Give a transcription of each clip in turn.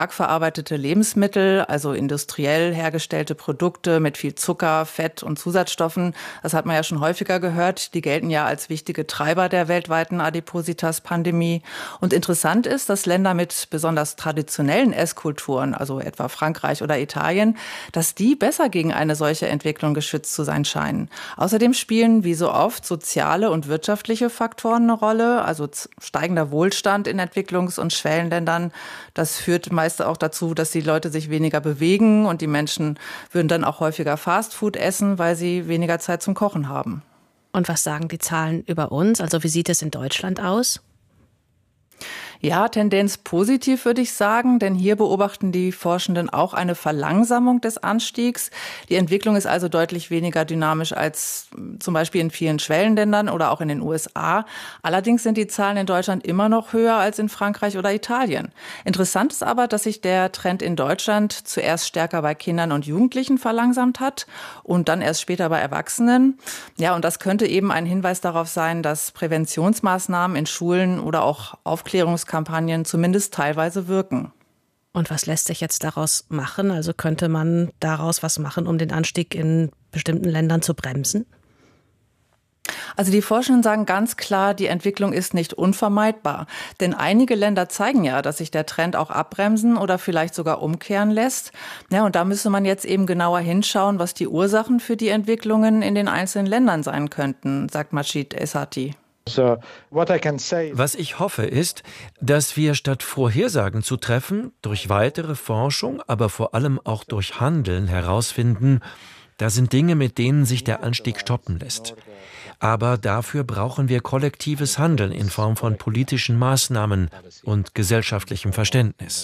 stark verarbeitete Lebensmittel, also industriell hergestellte Produkte mit viel Zucker, Fett und Zusatzstoffen, das hat man ja schon häufiger gehört, die gelten ja als wichtige Treiber der weltweiten Adipositas-Pandemie. Und interessant ist, dass Länder mit besonders traditionellen Esskulturen, also etwa Frankreich oder Italien, dass die besser gegen eine solche Entwicklung geschützt zu sein scheinen. Außerdem spielen, wie so oft, soziale und wirtschaftliche Faktoren eine Rolle, also steigender Wohlstand in Entwicklungs- und Schwellenländern. Das führt meist auch dazu, dass die Leute sich weniger bewegen und die Menschen würden dann auch häufiger Fastfood essen, weil sie weniger Zeit zum Kochen haben. Und was sagen die Zahlen über uns? Also wie sieht es in Deutschland aus? Ja, Tendenz positiv, würde ich sagen, denn hier beobachten die Forschenden auch eine Verlangsamung des Anstiegs. Die Entwicklung ist also deutlich weniger dynamisch als zum Beispiel in vielen Schwellenländern oder auch in den USA. Allerdings sind die Zahlen in Deutschland immer noch höher als in Frankreich oder Italien. Interessant ist aber, dass sich der Trend in Deutschland zuerst stärker bei Kindern und Jugendlichen verlangsamt hat und dann erst später bei Erwachsenen. Ja, und das könnte eben ein Hinweis darauf sein, dass Präventionsmaßnahmen in Schulen oder auch Aufklärungskampagnen zumindest teilweise wirken. Und was lässt sich jetzt daraus machen? Also könnte man daraus was machen, um den Anstieg in bestimmten Ländern zu bremsen? Also die Forschenden sagen ganz klar, die Entwicklung ist nicht unvermeidbar. Denn einige Länder zeigen ja, dass sich der Trend auch abbremsen oder vielleicht sogar umkehren lässt. Ja, und da müsste man jetzt eben genauer hinschauen, was die Ursachen für die Entwicklungen in den einzelnen Ländern sein könnten, sagt Majid Essati. Was ich hoffe ist, dass wir statt Vorhersagen zu treffen, durch weitere Forschung, aber vor allem auch durch Handeln herausfinden, da sind Dinge, mit denen sich der Anstieg stoppen lässt. Aber dafür brauchen wir kollektives Handeln in Form von politischen Maßnahmen und gesellschaftlichem Verständnis.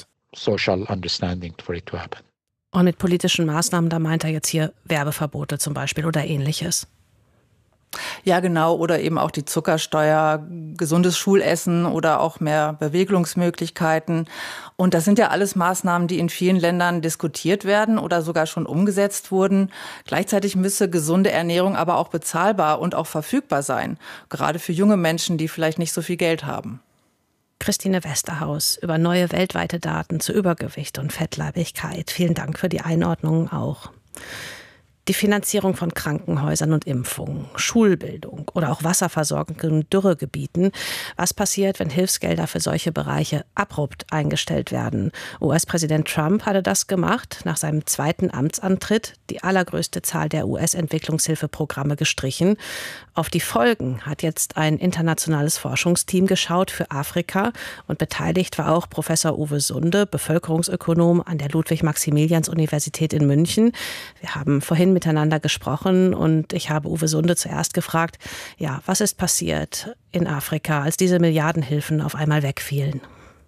Und mit politischen Maßnahmen, da meint er jetzt hier Werbeverbote zum Beispiel oder Ähnliches. Ja, genau. Oder eben auch die Zuckersteuer, gesundes Schulessen oder auch mehr Bewegungsmöglichkeiten. Und das sind ja alles Maßnahmen, die in vielen Ländern diskutiert werden oder sogar schon umgesetzt wurden. Gleichzeitig müsse gesunde Ernährung aber auch bezahlbar und auch verfügbar sein. Gerade für junge Menschen, die vielleicht nicht so viel Geld haben. Christine Westerhaus über neue weltweite Daten zu Übergewicht und Fettleibigkeit. Vielen Dank für die Einordnung auch. Die Finanzierung von Krankenhäusern und Impfungen, Schulbildung oder auch Wasserversorgung in Dürregebieten. Was passiert, wenn Hilfsgelder für solche Bereiche abrupt eingestellt werden? US-Präsident Trump hatte das gemacht, nach seinem zweiten Amtsantritt die allergrößte Zahl der US-Entwicklungshilfeprogramme gestrichen. Auf die Folgen hat jetzt ein internationales Forschungsteam geschaut für Afrika und beteiligt war auch Professor Uwe Sunde, Bevölkerungsökonom an der Ludwig-Maximilians-Universität in München. Wir haben vorhin miteinander gesprochen und ich habe Uwe Sunde zuerst gefragt, ja, was ist passiert in Afrika, als diese Milliardenhilfen auf einmal wegfielen?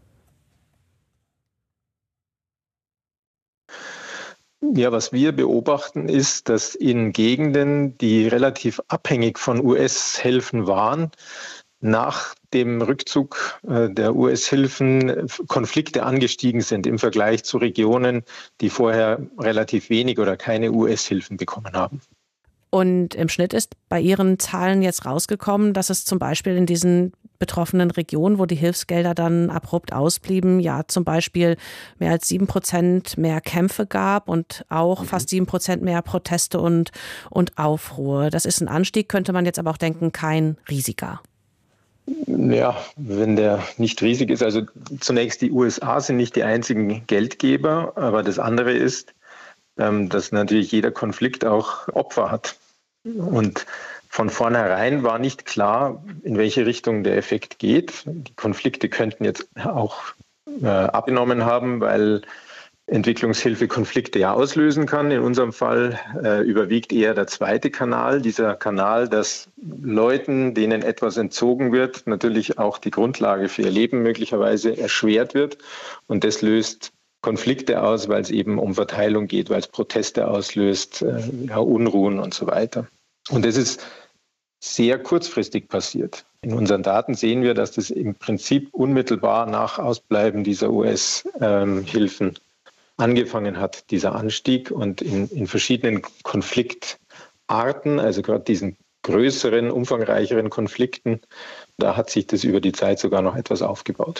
Ja, was wir beobachten ist, dass in Gegenden, die relativ abhängig von US-Hilfen waren, nach dem Rückzug der US-Hilfen Konflikte angestiegen sind im Vergleich zu Regionen, die vorher relativ wenig oder keine US-Hilfen bekommen haben. Und im Schnitt ist bei Ihren Zahlen jetzt rausgekommen, dass es zum Beispiel in diesen betroffenen Regionen, wo die Hilfsgelder dann abrupt ausblieben, ja zum Beispiel mehr als 7% mehr Kämpfe gab und auch fast 7% mehr Proteste und Aufruhr. Das ist ein Anstieg, könnte man jetzt aber auch denken, kein riesiger. Ja, wenn der nicht riesig ist. Also zunächst, die USA sind nicht die einzigen Geldgeber, aber das andere ist, dass natürlich jeder Konflikt auch Opfer hat. Und von vornherein war nicht klar, in welche Richtung der Effekt geht. Die Konflikte könnten jetzt auch abgenommen haben, weil Entwicklungshilfe Konflikte ja auslösen kann. In unserem Fall überwiegt eher der zweite Kanal, dieser Kanal, dass Leuten, denen etwas entzogen wird, natürlich auch die Grundlage für ihr Leben möglicherweise erschwert wird. Und das löst Konflikte aus, weil es eben um Verteilung geht, weil es Proteste auslöst, Unruhen und so weiter. Und das ist sehr kurzfristig passiert. In unseren Daten sehen wir, dass das im Prinzip unmittelbar nach Ausbleiben dieser US-Hilfen angefangen hat, dieser Anstieg, und in verschiedenen Konfliktarten, also gerade diesen größeren, umfangreicheren Konflikten, da hat sich das über die Zeit sogar noch etwas aufgebaut.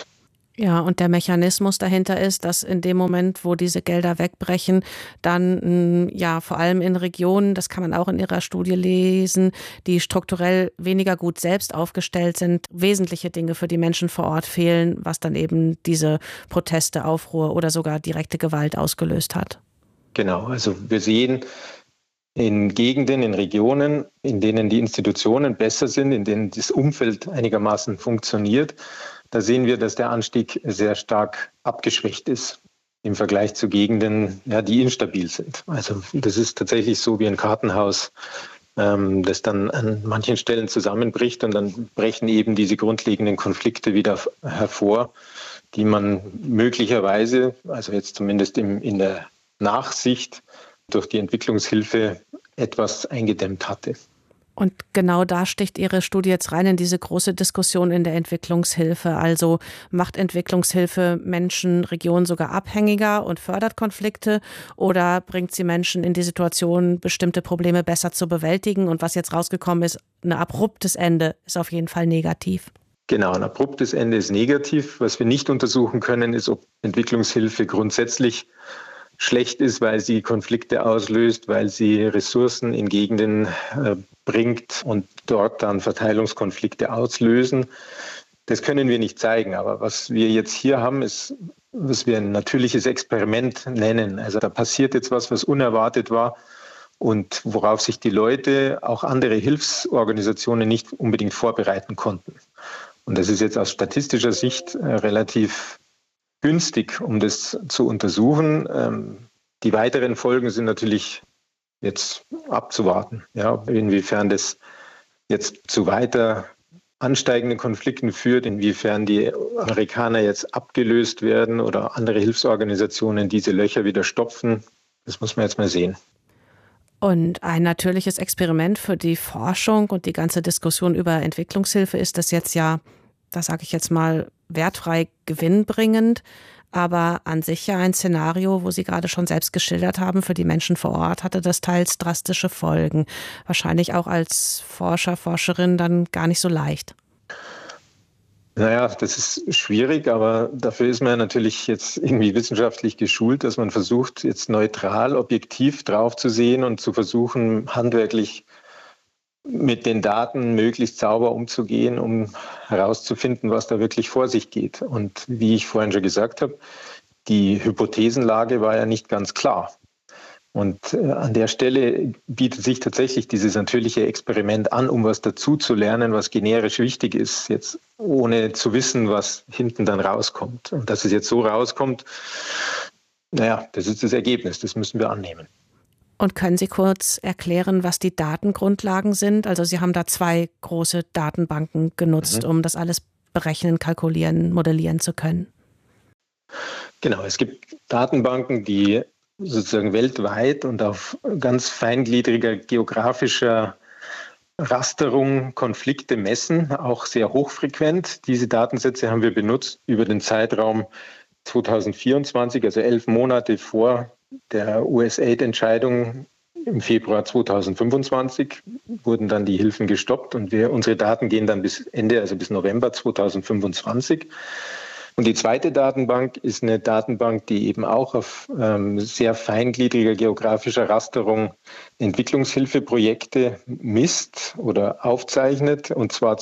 Ja, und der Mechanismus dahinter ist, dass in dem Moment, wo diese Gelder wegbrechen, dann ja vor allem in Regionen, das kann man auch in Ihrer Studie lesen, die strukturell weniger gut selbst aufgestellt sind, wesentliche Dinge für die Menschen vor Ort fehlen, was dann eben diese Proteste, Aufruhr oder sogar direkte Gewalt ausgelöst hat. Genau, also wir sehen in Gegenden, in Regionen, in denen die Institutionen besser sind, in denen das Umfeld einigermaßen funktioniert, da sehen wir, dass der Anstieg sehr stark abgeschwächt ist im Vergleich zu Gegenden, ja, die instabil sind. Also das ist tatsächlich so wie ein Kartenhaus, das dann an manchen Stellen zusammenbricht und dann brechen eben diese grundlegenden Konflikte wieder hervor, die man möglicherweise, also jetzt zumindest in der Nachsicht, durch die Entwicklungshilfe etwas eingedämmt hatte. Und genau da sticht Ihre Studie jetzt rein in diese große Diskussion in der Entwicklungshilfe. Also macht Entwicklungshilfe Menschen, Regionen sogar abhängiger und fördert Konflikte oder bringt sie Menschen in die Situation, bestimmte Probleme besser zu bewältigen? Und was jetzt rausgekommen ist, ein abruptes Ende ist auf jeden Fall negativ. Genau, ein abruptes Ende ist negativ. Was wir nicht untersuchen können, ist, ob Entwicklungshilfe grundsätzlich schlecht ist, weil sie Konflikte auslöst, weil sie Ressourcen in Gegenden bringt und dort dann Verteilungskonflikte auslösen. Das können wir nicht zeigen. Aber was wir jetzt hier haben, ist, was wir ein natürliches Experiment nennen. Also da passiert jetzt was unerwartet war und worauf sich die Leute, auch andere Hilfsorganisationen nicht unbedingt vorbereiten konnten. Und das ist jetzt aus statistischer Sicht relativ günstig, um das zu untersuchen. Die weiteren Folgen sind natürlich jetzt abzuwarten, ja, inwiefern das jetzt zu weiter ansteigenden Konflikten führt, inwiefern die Amerikaner jetzt abgelöst werden oder andere Hilfsorganisationen diese Löcher wieder stopfen. Das muss man jetzt mal sehen. Und ein natürliches Experiment für die Forschung und die ganze Diskussion über Entwicklungshilfe ist das jetzt ja, das sage ich jetzt mal, wertfrei gewinnbringend, aber an sich ja ein Szenario, wo Sie gerade schon selbst geschildert haben, für die Menschen vor Ort hatte das teils drastische Folgen. Wahrscheinlich auch als Forscher, Forscherin dann gar nicht so leicht. Naja, das ist schwierig, aber dafür ist man natürlich jetzt irgendwie wissenschaftlich geschult, dass man versucht, jetzt neutral, objektiv drauf zu sehen und zu versuchen, handwerklich mit den Daten möglichst sauber umzugehen, um herauszufinden, was da wirklich vor sich geht. Und wie ich vorhin schon gesagt habe, die Hypothesenlage war ja nicht ganz klar. Und an der Stelle bietet sich tatsächlich dieses natürliche Experiment an, um was dazu zu lernen, was generisch wichtig ist, jetzt ohne zu wissen, was hinten dann rauskommt. Und dass es jetzt so rauskommt, naja, das ist das Ergebnis, das müssen wir annehmen. Und können Sie kurz erklären, was die Datengrundlagen sind? Also Sie haben da 2 große Datenbanken genutzt, um das alles berechnen, kalkulieren, modellieren zu können. Genau, es gibt Datenbanken, die sozusagen weltweit und auf ganz feingliedriger geografischer Rasterung Konflikte messen, auch sehr hochfrequent. Diese Datensätze haben wir benutzt über den Zeitraum 2024, also 11 Monate vor der USAID-Entscheidung im Februar 2025 wurden dann die Hilfen gestoppt und unsere Daten gehen dann bis Ende, also bis November 2025. Und die zweite Datenbank ist eine Datenbank, die eben auch auf sehr feingliedriger geografischer Rasterung Entwicklungshilfeprojekte misst oder aufzeichnet, und zwar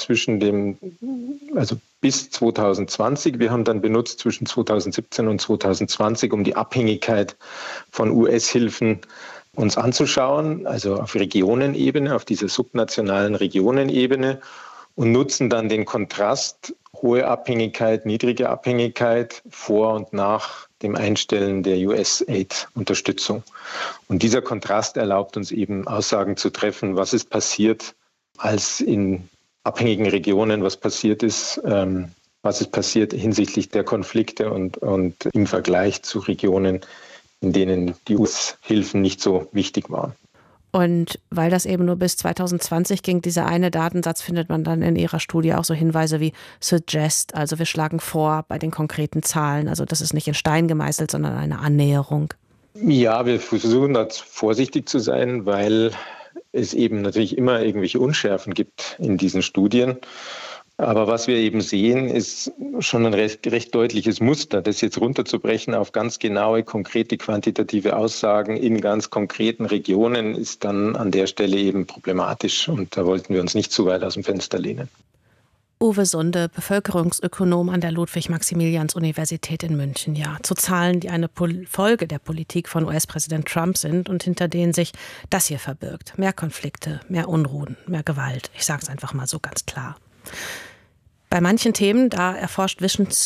also bis 2020. Wir haben dann benutzt zwischen 2017 und 2020, um die Abhängigkeit von US-Hilfen uns anzuschauen, also auf Regionenebene, auf dieser subnationalen Regionenebene, und nutzen dann den Kontrast hohe Abhängigkeit, niedrige Abhängigkeit vor und nach dem Einstellen der USAID-Unterstützung. Und dieser Kontrast erlaubt uns eben Aussagen zu treffen, was ist passiert, als in abhängigen Regionen was passiert ist, was ist passiert hinsichtlich der Konflikte und im Vergleich zu Regionen, in denen die US-Hilfen nicht so wichtig waren. Und weil das eben nur bis 2020 ging, dieser eine Datensatz, findet man dann in Ihrer Studie auch so Hinweise wie suggest, also wir schlagen vor bei den konkreten Zahlen. Also das ist nicht in Stein gemeißelt, sondern eine Annäherung. Ja, wir versuchen da vorsichtig zu sein, weil es eben natürlich immer irgendwelche Unschärfen gibt in diesen Studien. Aber was wir eben sehen, ist schon ein recht deutliches Muster. Das jetzt runterzubrechen auf ganz genaue, konkrete, quantitative Aussagen in ganz konkreten Regionen ist dann an der Stelle eben problematisch. Und da wollten wir uns nicht zu weit aus dem Fenster lehnen. Uwe Sunde, Bevölkerungsökonom an der Ludwig-Maximilians-Universität in München. Ja, zu Zahlen, die eine Folge der Politik von US-Präsident Trump sind und hinter denen sich das hier verbirgt. Mehr Konflikte, mehr Unruhen, mehr Gewalt. Ich sage es einfach mal so ganz klar. Bei manchen Themen, da erforscht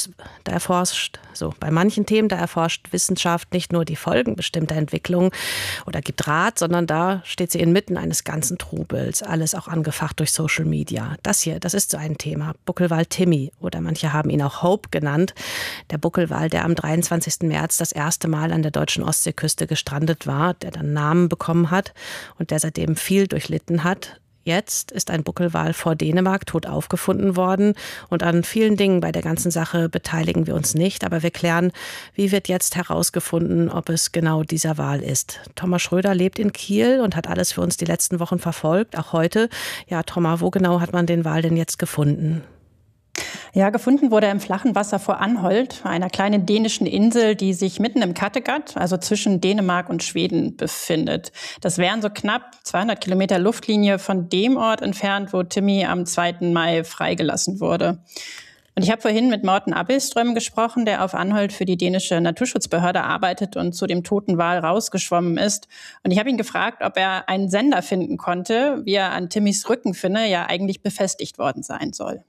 Wissenschaft nicht nur die Folgen bestimmter Entwicklungen oder gibt Rat, sondern da steht sie inmitten eines ganzen Trubels, alles auch angefacht durch Social Media. Das ist so ein Thema. Buckelwal Timmy oder manche haben ihn auch Hope genannt. Der Buckelwal, der am 23. März das erste Mal an der deutschen Ostseeküste gestrandet war, der dann Namen bekommen hat und der seitdem viel durchlitten hat. Jetzt ist ein Buckelwal vor Dänemark tot aufgefunden worden und an vielen Dingen bei der ganzen Sache beteiligen wir uns nicht, aber wir klären, wie wird jetzt herausgefunden, ob es genau dieser Wal ist. Thomas Schröder lebt in Kiel und hat alles für uns die letzten Wochen verfolgt, auch heute. Ja, Thomas, wo genau hat man den Wal denn jetzt gefunden? Ja, gefunden wurde er im flachen Wasser vor Anholt, einer kleinen dänischen Insel, die sich mitten im Kattegat, also zwischen Dänemark und Schweden, befindet. Das wären so knapp 200 Kilometer Luftlinie von dem Ort entfernt, wo Timmy am 2. Mai freigelassen wurde. Und ich habe vorhin mit Morten Abildström gesprochen, der auf Anholt für die dänische Naturschutzbehörde arbeitet und zu dem toten Wal rausgeschwommen ist. Und ich habe ihn gefragt, ob er einen Sender finden konnte, wie er an Timmys Rückenfinne ja eigentlich befestigt worden sein soll.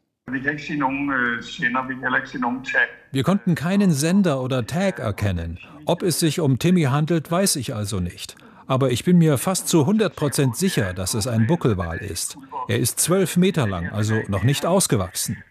Wir konnten keinen Sender oder Tag erkennen. Ob es sich um Timmy handelt, weiß ich also nicht. Aber ich bin mir fast zu 100% sicher, dass es ein Buckelwal ist. Er ist 12 Meter lang, also noch nicht ausgewachsen.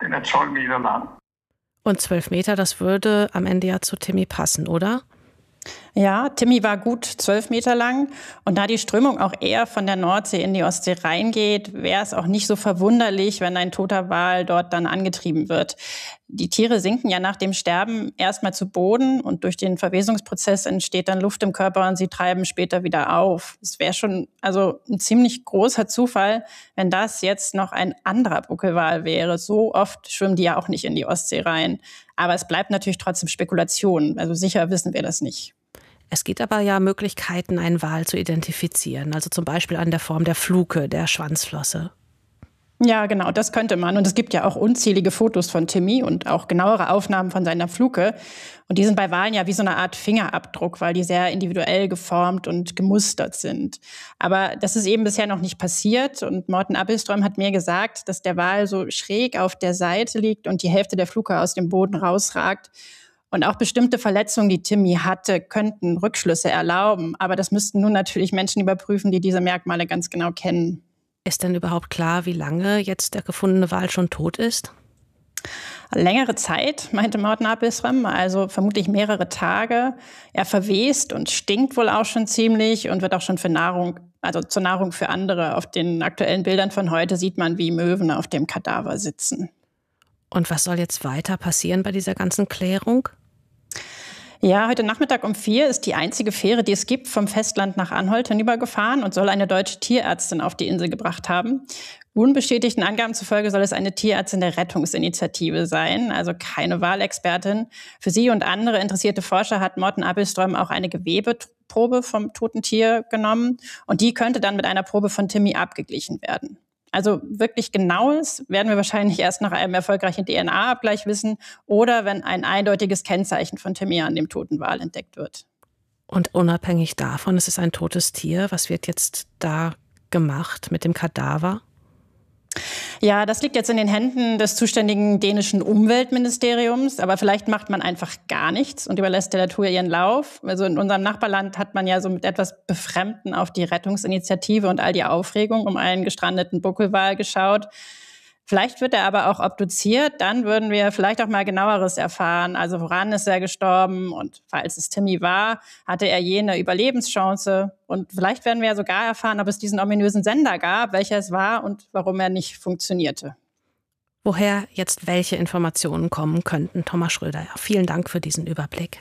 Und 12 Meter, das würde am Ende ja zu Timmy passen, oder? Ja, Timmy war gut 12 Meter lang und da die Strömung auch eher von der Nordsee in die Ostsee reingeht, wäre es auch nicht so verwunderlich, wenn ein toter Wal dort dann angetrieben wird. Die Tiere sinken ja nach dem Sterben erstmal zu Boden und durch den Verwesungsprozess entsteht dann Luft im Körper und sie treiben später wieder auf. Es wäre schon also ein ziemlich großer Zufall, wenn das jetzt noch ein anderer Buckelwal wäre. So oft schwimmen die ja auch nicht in die Ostsee rein. Aber es bleibt natürlich trotzdem Spekulation. Also sicher wissen wir das nicht. Es gibt aber ja Möglichkeiten, einen Wal zu identifizieren. Also zum Beispiel an der Form der Fluke, der Schwanzflosse. Ja, genau, das könnte man. Und es gibt ja auch unzählige Fotos von Timmy und auch genauere Aufnahmen von seiner Fluke. Und die sind bei Walen ja wie so eine Art Fingerabdruck, weil die sehr individuell geformt und gemustert sind. Aber das ist eben bisher noch nicht passiert. Und Morten Abildström hat mir gesagt, dass der Wal so schräg auf der Seite liegt und die Hälfte der Fluke aus dem Boden rausragt. Und auch bestimmte Verletzungen, die Timmy hatte, könnten Rückschlüsse erlauben. Aber das müssten nun natürlich Menschen überprüfen, die diese Merkmale ganz genau kennen. Ist denn überhaupt klar, wie lange jetzt der gefundene Wal schon tot ist? Längere Zeit, meinte Morten Abildström, also vermutlich mehrere Tage. Er verwest und stinkt wohl auch schon ziemlich und wird auch schon für Nahrung, also zur Nahrung für andere. Auf den aktuellen Bildern von heute sieht man, wie Möwen auf dem Kadaver sitzen. Und was soll jetzt weiter passieren bei dieser ganzen Klärung? Ja, heute Nachmittag um 4 ist die einzige Fähre, die es gibt, vom Festland nach Anholt hinübergefahren und soll eine deutsche Tierärztin auf die Insel gebracht haben. Unbestätigten Angaben zufolge soll es eine Tierärztin der Rettungsinitiative sein, also keine Walexpertin. Für sie und andere interessierte Forscher hat Morten Abildström auch eine Gewebeprobe vom toten Tier genommen und die könnte dann mit einer Probe von Timmy abgeglichen werden. Also wirklich Genaues werden wir wahrscheinlich erst nach einem erfolgreichen DNA-Abgleich wissen oder wenn ein eindeutiges Kennzeichen von Timmy an dem toten Wal entdeckt wird. Und unabhängig davon, es ist ein totes Tier, was wird jetzt da gemacht mit dem Kadaver? Ja, das liegt jetzt in den Händen des zuständigen dänischen Umweltministeriums. Aber vielleicht macht man einfach gar nichts und überlässt der Natur ihren Lauf. Also in unserem Nachbarland hat man ja so mit etwas Befremden auf die Rettungsinitiative und all die Aufregung um einen gestrandeten Buckelwal geschaut. Vielleicht wird er aber auch obduziert, dann würden wir vielleicht auch mal Genaueres erfahren. Also woran ist er gestorben und falls es Timmy war, hatte er jene Überlebenschance. Und vielleicht werden wir ja sogar erfahren, ob es diesen ominösen Sender gab, welcher es war und warum er nicht funktionierte. Woher jetzt welche Informationen kommen könnten, Thomas Schröder. Vielen Dank für diesen Überblick.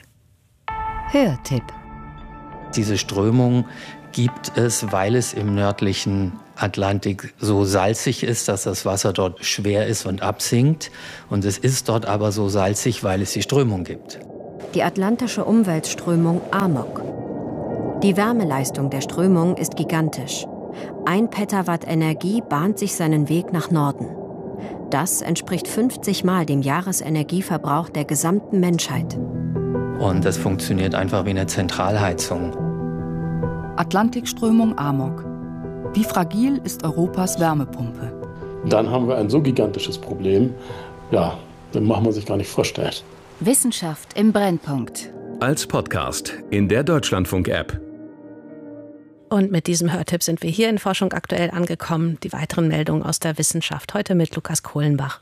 Hörtipp. Diese Strömung gibt es, weil es im nördlichen Atlantik so salzig ist, dass das Wasser dort schwer ist und absinkt. Und es ist dort aber so salzig, weil es die Strömung gibt. Die atlantische Umweltströmung Amok. Die Wärmeleistung der Strömung ist gigantisch. 1 Petawatt Energie bahnt sich seinen Weg nach Norden. Das entspricht 50 Mal dem Jahresenergieverbrauch der gesamten Menschheit. Und das funktioniert einfach wie eine Zentralheizung. Atlantikströmung Amok. Wie fragil ist Europas Wärmepumpe? Dann haben wir ein so gigantisches Problem, ja, das macht man sich gar nicht vorstellen. Wissenschaft im Brennpunkt. Als Podcast in der Deutschlandfunk-App. Und mit diesem Hörtipp sind wir hier in Forschung aktuell angekommen. Die weiteren Meldungen aus der Wissenschaft heute mit Lukas Kohlenbach.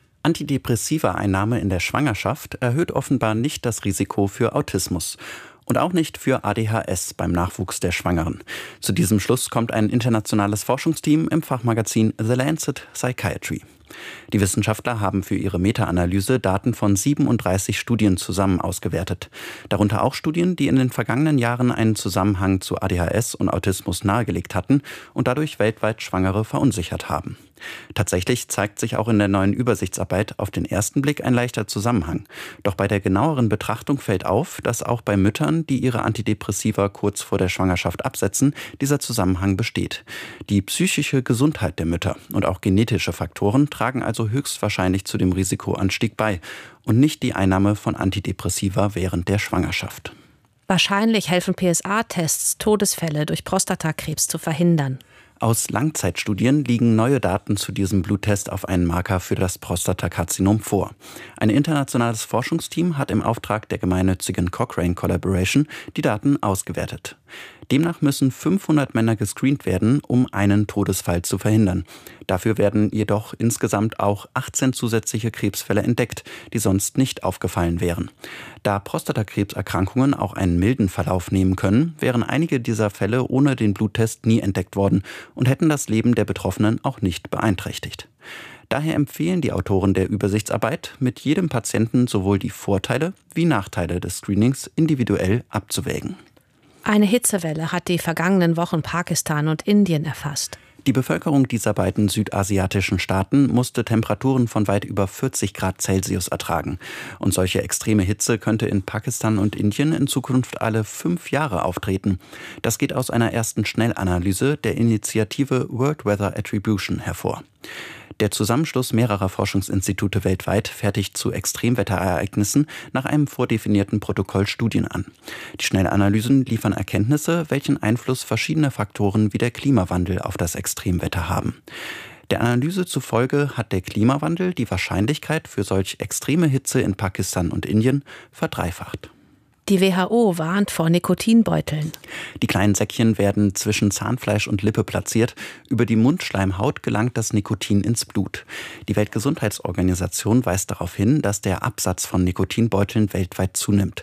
Antidepressiva-Einnahme in der Schwangerschaft erhöht offenbar nicht das Risiko für Autismus. Und auch nicht für ADHS beim Nachwuchs der Schwangeren. Zu diesem Schluss kommt ein internationales Forschungsteam im Fachmagazin The Lancet Psychiatry. Die Wissenschaftler haben für ihre Meta-Analyse Daten von 37 Studien zusammen ausgewertet. Darunter auch Studien, die in den vergangenen Jahren einen Zusammenhang zu ADHS und Autismus nahegelegt hatten und dadurch weltweit Schwangere verunsichert haben. Tatsächlich zeigt sich auch in der neuen Übersichtsarbeit auf den ersten Blick ein leichter Zusammenhang. Doch bei der genaueren Betrachtung fällt auf, dass auch bei Müttern, die ihre Antidepressiva kurz vor der Schwangerschaft absetzen, dieser Zusammenhang besteht. Die psychische Gesundheit der Mütter und auch genetische Faktoren tragen also höchstwahrscheinlich zu dem Risikoanstieg bei und nicht die Einnahme von Antidepressiva während der Schwangerschaft. Wahrscheinlich helfen PSA-Tests, Todesfälle durch Prostatakrebs zu verhindern. Aus Langzeitstudien liegen neue Daten zu diesem Bluttest auf einen Marker für das Prostatakarzinom vor. Ein internationales Forschungsteam hat im Auftrag der gemeinnützigen Cochrane Collaboration die Daten ausgewertet. Demnach müssen 500 Männer gescreent werden, um einen Todesfall zu verhindern. Dafür werden jedoch insgesamt auch 18 zusätzliche Krebsfälle entdeckt, die sonst nicht aufgefallen wären. Da Prostatakrebserkrankungen auch einen milden Verlauf nehmen können, wären einige dieser Fälle ohne den Bluttest nie entdeckt worden und hätten das Leben der Betroffenen auch nicht beeinträchtigt. Daher empfehlen die Autoren der Übersichtsarbeit, mit jedem Patienten sowohl die Vorteile wie Nachteile des Screenings individuell abzuwägen. Eine Hitzewelle hat die vergangenen Wochen Pakistan und Indien erfasst. Die Bevölkerung dieser beiden südasiatischen Staaten musste Temperaturen von weit über 40 Grad Celsius ertragen. Und solche extreme Hitze könnte in Pakistan und Indien in Zukunft alle 5 Jahre auftreten. Das geht aus einer ersten Schnellanalyse der Initiative World Weather Attribution hervor. Der Zusammenschluss mehrerer Forschungsinstitute weltweit fertigt zu Extremwetterereignissen nach einem vordefinierten Protokoll Studien an. Die Schnellanalysen liefern Erkenntnisse, welchen Einfluss verschiedene Faktoren wie der Klimawandel auf das Extremwetter haben. Der Analyse zufolge hat der Klimawandel die Wahrscheinlichkeit für solch extreme Hitze in Pakistan und Indien verdreifacht. Die WHO warnt vor Nikotinbeuteln. Die kleinen Säckchen werden zwischen Zahnfleisch und Lippe platziert. Über die Mundschleimhaut gelangt das Nikotin ins Blut. Die Weltgesundheitsorganisation weist darauf hin, dass der Absatz von Nikotinbeuteln weltweit zunimmt.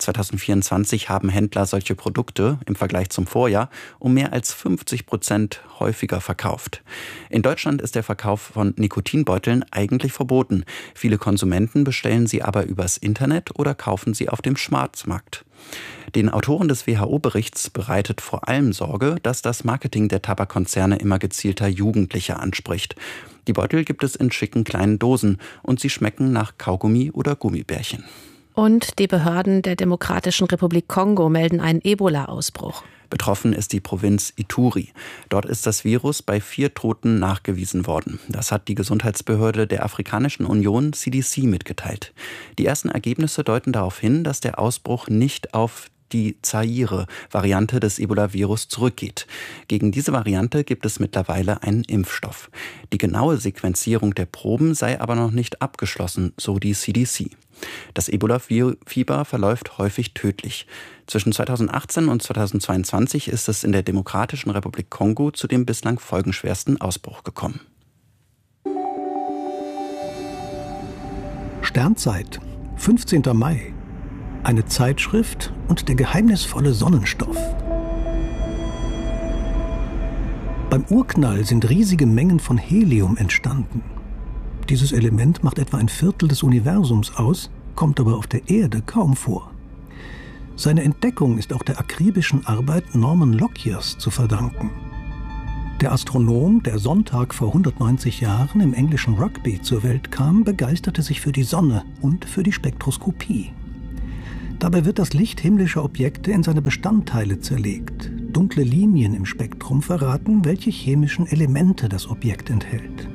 2024 haben Händler solche Produkte im Vergleich zum Vorjahr um mehr als 50% häufiger verkauft. In Deutschland ist der Verkauf von Nikotinbeuteln eigentlich verboten. Viele Konsumenten bestellen sie aber übers Internet oder kaufen sie auf dem Schwarzmarkt. Den Autoren des WHO-Berichts bereitet vor allem Sorge, dass das Marketing der Tabakkonzerne immer gezielter Jugendliche anspricht. Die Beutel gibt es in schicken kleinen Dosen und sie schmecken nach Kaugummi oder Gummibärchen. Und die Behörden der Demokratischen Republik Kongo melden einen Ebola-Ausbruch. Betroffen ist die Provinz Ituri. Dort ist das Virus bei 4 Toten nachgewiesen worden. Das hat die Gesundheitsbehörde der Afrikanischen Union CDC mitgeteilt. Die ersten Ergebnisse deuten darauf hin, dass der Ausbruch nicht auf die Zaire-Variante des Ebola-Virus zurückgeht. Gegen diese Variante gibt es mittlerweile einen Impfstoff. Die genaue Sequenzierung der Proben sei aber noch nicht abgeschlossen, so die CDC. Das Ebola-Fieber verläuft häufig tödlich. Zwischen 2018 und 2022 ist es in der Demokratischen Republik Kongo zu dem bislang folgenschwersten Ausbruch gekommen. Sternzeit, 15. Mai. Eine Zeitschrift und der geheimnisvolle Sonnenstoff. Beim Urknall sind riesige Mengen von Helium entstanden. Dieses Element macht etwa 1/4 des Universums aus, kommt aber auf der Erde kaum vor. Seine Entdeckung ist auch der akribischen Arbeit Norman Lockyers zu verdanken. Der Der Astronom, der Sonntag vor 190 Jahren im englischen Rugby zur Welt kam, begeisterte sich für die Sonne und für die Spektroskopie. Dabei wird das Licht himmlischer Objekte in seine Bestandteile zerlegt. Dunkle Linien im Spektrum verraten, welche chemischen Elemente das Objekt enthält.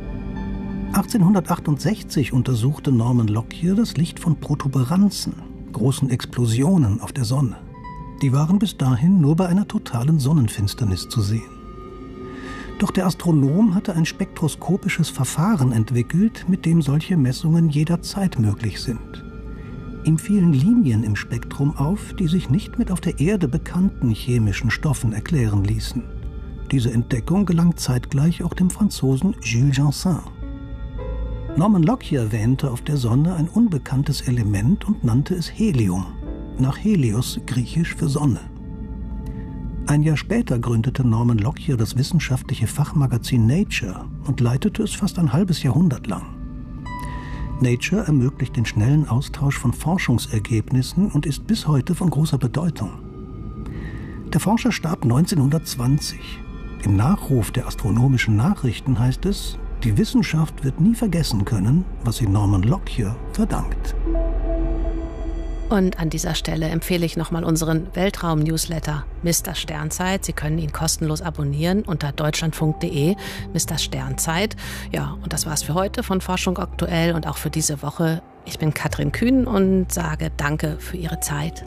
1868 untersuchte Norman Lockyer das Licht von Protuberanzen, großen Explosionen auf der Sonne. Die waren bis dahin nur bei einer totalen Sonnenfinsternis zu sehen. Doch der Astronom hatte ein spektroskopisches Verfahren entwickelt, mit dem solche Messungen jederzeit möglich sind. Ihm fielen Linien im Spektrum auf, die sich nicht mit auf der Erde bekannten chemischen Stoffen erklären ließen. Diese Entdeckung gelang zeitgleich auch dem Franzosen Jules Janssen. Norman Lockyer wähnte auf der Sonne ein unbekanntes Element und nannte es Helium, nach Helios, griechisch für Sonne. Ein Jahr später gründete Norman Lockyer das wissenschaftliche Fachmagazin Nature und leitete es fast ein halbes Jahrhundert lang. Nature ermöglicht den schnellen Austausch von Forschungsergebnissen und ist bis heute von großer Bedeutung. Der Forscher starb 1920. Im Nachruf der astronomischen Nachrichten heißt es, die Wissenschaft wird nie vergessen können, was sie Norman Lockyer verdankt. Und an dieser Stelle empfehle ich nochmal unseren Weltraum-Newsletter Mr. Sternzeit. Sie können ihn kostenlos abonnieren unter deutschlandfunk.de, Mr. Sternzeit. Ja, und das war's für heute von Forschung aktuell und auch für diese Woche. Ich bin Katrin Kühn und sage Danke für Ihre Zeit.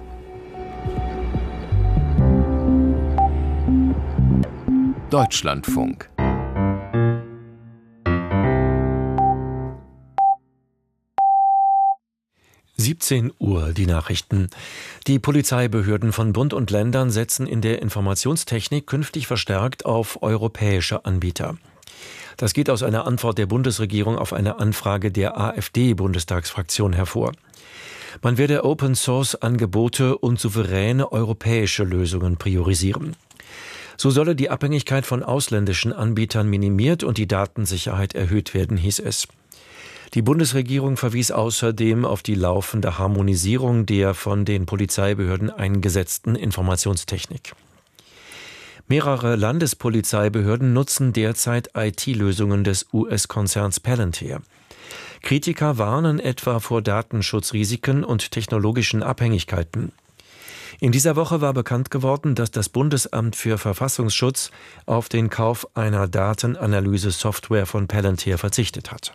Deutschlandfunk. Uhr, die Nachrichten. Die Polizeibehörden von Bund und Ländern setzen in der Informationstechnik künftig verstärkt auf europäische Anbieter. Das geht aus einer Antwort der Bundesregierung auf eine Anfrage der AfD-Bundestagsfraktion hervor. Man werde Open-Source-Angebote und souveräne europäische Lösungen priorisieren. So solle die Abhängigkeit von ausländischen Anbietern minimiert und die Datensicherheit erhöht werden, hieß es. Die Bundesregierung verwies außerdem auf die laufende Harmonisierung der von den Polizeibehörden eingesetzten Informationstechnik. Mehrere Landespolizeibehörden nutzen derzeit IT-Lösungen des US-Konzerns Palantir. Kritiker warnen etwa vor Datenschutzrisiken und technologischen Abhängigkeiten. In dieser Woche war bekannt geworden, dass das Bundesamt für Verfassungsschutz auf den Kauf einer Datenanalyse-Software von Palantir verzichtet hat.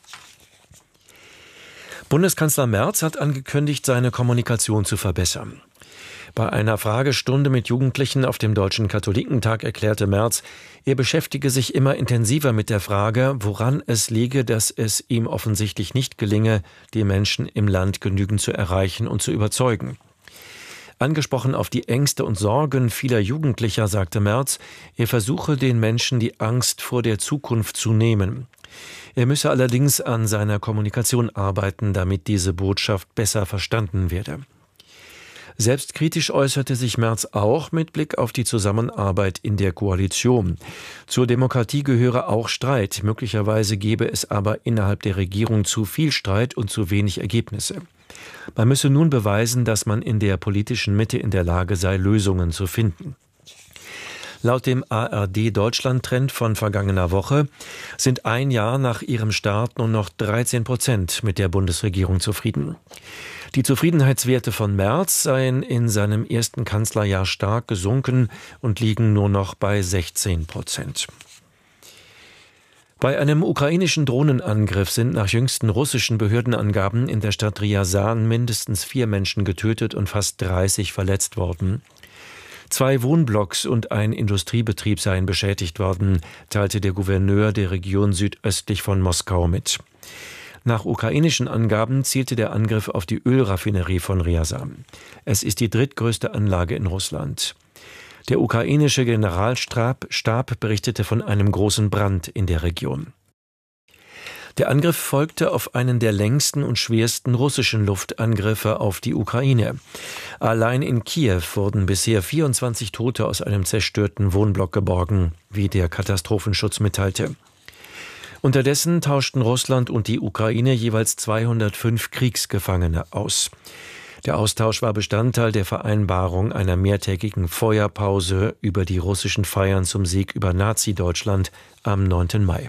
Bundeskanzler Merz hat angekündigt, seine Kommunikation zu verbessern. Bei einer Fragestunde mit Jugendlichen auf dem Deutschen Katholikentag erklärte Merz, er beschäftige sich immer intensiver mit der Frage, woran es liege, dass es ihm offensichtlich nicht gelinge, die Menschen im Land genügend zu erreichen und zu überzeugen. Angesprochen auf die Ängste und Sorgen vieler Jugendlicher, sagte Merz, er versuche den Menschen die Angst vor der Zukunft zu nehmen. Er müsse allerdings an seiner Kommunikation arbeiten, damit diese Botschaft besser verstanden werde. Selbstkritisch äußerte sich Merz auch mit Blick auf die Zusammenarbeit in der Koalition. Zur Demokratie gehöre auch Streit. Möglicherweise gebe es aber innerhalb der Regierung zu viel Streit und zu wenig Ergebnisse. Man müsse nun beweisen, dass man in der politischen Mitte in der Lage sei, Lösungen zu finden. Laut dem ARD-Deutschland-Trend von vergangener Woche sind ein Jahr nach ihrem Start nur noch 13% mit der Bundesregierung zufrieden. Die Zufriedenheitswerte von Merz seien in seinem ersten Kanzlerjahr stark gesunken und liegen nur noch bei 16%. Bei einem ukrainischen Drohnenangriff sind nach jüngsten russischen Behördenangaben in der Stadt Ryazan mindestens 4 Menschen getötet und fast 30 verletzt worden. 2 Wohnblocks und ein Industriebetrieb seien beschädigt worden, teilte der Gouverneur der Region südöstlich von Moskau mit. Nach ukrainischen Angaben zielte der Angriff auf die Ölraffinerie von Ryazan. Es ist die drittgrößte Anlage in Russland. Der ukrainische Generalstab berichtete von einem großen Brand in der Region. Der Angriff folgte auf einen der längsten und schwersten russischen Luftangriffe auf die Ukraine. Allein in Kiew wurden bisher 24 Tote aus einem zerstörten Wohnblock geborgen, wie der Katastrophenschutz mitteilte. Unterdessen tauschten Russland und die Ukraine jeweils 205 Kriegsgefangene aus. Der Austausch war Bestandteil der Vereinbarung einer mehrtägigen Feuerpause über die russischen Feiern zum Sieg über Nazi-Deutschland am 9. Mai.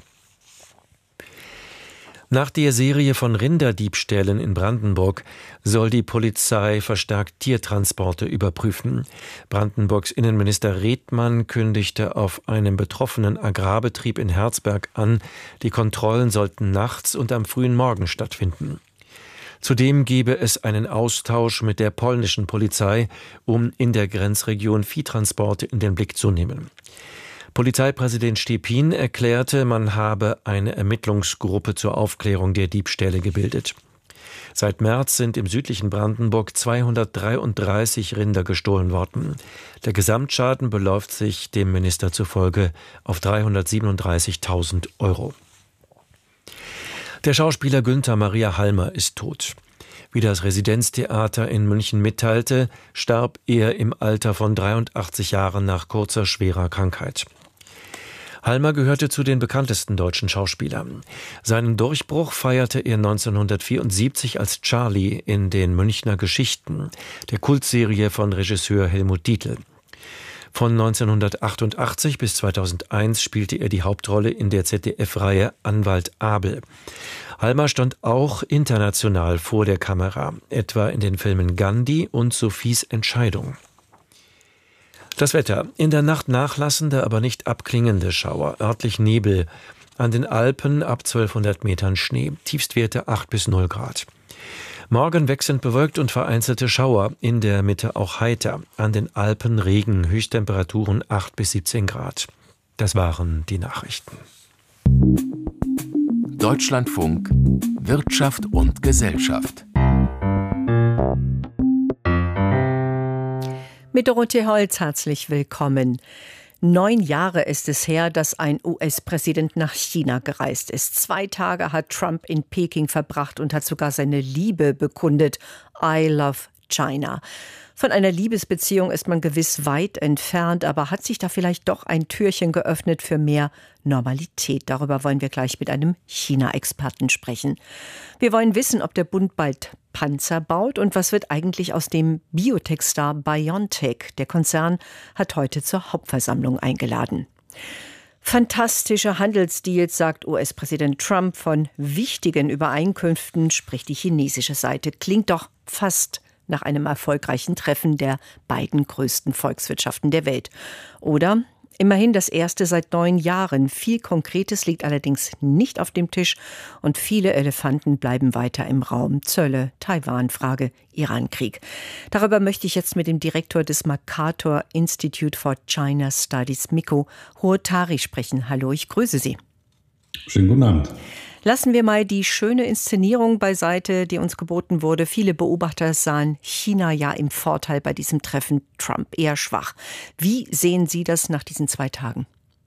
Nach der Serie von Rinderdiebstählen in Brandenburg soll die Polizei verstärkt Tiertransporte überprüfen. Brandenburgs Innenminister Redmann kündigte auf einem betroffenen Agrarbetrieb in Herzberg an, die Kontrollen sollten nachts und am frühen Morgen stattfinden. Zudem gebe es einen Austausch mit der polnischen Polizei, um in der Grenzregion Viehtransporte in den Blick zu nehmen. Polizeipräsident Stepin erklärte, man habe eine Ermittlungsgruppe zur Aufklärung der Diebstähle gebildet. Seit März sind im südlichen Brandenburg 233 Rinder gestohlen worden. Der Gesamtschaden beläuft sich dem Minister zufolge auf 337.000 €. Der Schauspieler Günther Maria Halmer ist tot. Wie das Residenztheater in München mitteilte, starb er im Alter von 83 Jahren nach kurzer, schwerer Krankheit. Halmer gehörte zu den bekanntesten deutschen Schauspielern. Seinen Durchbruch feierte er 1974 als Charlie in den Münchner Geschichten, der Kultserie von Regisseur Helmut Dietl. Von 1988 bis 2001 spielte er die Hauptrolle in der ZDF-Reihe Anwalt Abel. Halmer stand auch international vor der Kamera, etwa in den Filmen Gandhi und Sophies Entscheidung. Das Wetter. In der Nacht nachlassende, aber nicht abklingende Schauer, örtlich Nebel. An den Alpen ab 1200 Metern Schnee. Tiefstwerte 8 bis 0 Grad. Morgen wechselnd bewölkt und vereinzelte Schauer, in der Mitte auch heiter. An den Alpen Regen, Höchsttemperaturen 8 bis 17 Grad. Das waren die Nachrichten. Deutschlandfunk Wirtschaft und Gesellschaft. Mit Dorothee Holz herzlich willkommen. 9 Jahre ist es her, dass ein US-Präsident nach China gereist ist. 2 Tage hat Trump in Peking verbracht und hat sogar seine Liebe bekundet. I love China. Von einer Liebesbeziehung ist man gewiss weit entfernt, aber hat sich da vielleicht doch ein Türchen geöffnet für mehr Normalität? Darüber wollen wir gleich mit einem China-Experten sprechen. Wir wollen wissen, ob der Bund bald Panzer baut und was wird eigentlich aus dem Biotech-Star BioNTech. Der Konzern hat heute zur Hauptversammlung eingeladen. Fantastische Handelsdeals, sagt US-Präsident Trump. Von wichtigen Übereinkünften spricht die chinesische Seite. Klingt doch fast nach einem erfolgreichen Treffen der beiden größten Volkswirtschaften der Welt. Oder immerhin das erste seit 9 Jahren. Viel Konkretes liegt allerdings nicht auf dem Tisch und viele Elefanten bleiben weiter im Raum. Zölle, Taiwan-Frage, Iran-Krieg. Darüber möchte ich jetzt mit dem Direktor des MacArthur Institute for China Studies, Mikko Huotari, sprechen. Hallo, ich grüße Sie. Schönen guten Abend. Lassen wir mal die schöne Inszenierung beiseite, die uns geboten wurde. Viele Beobachter sahen China ja im Vorteil bei diesem Treffen, Trump eher schwach. Wie sehen Sie das nach diesen 2 Tagen?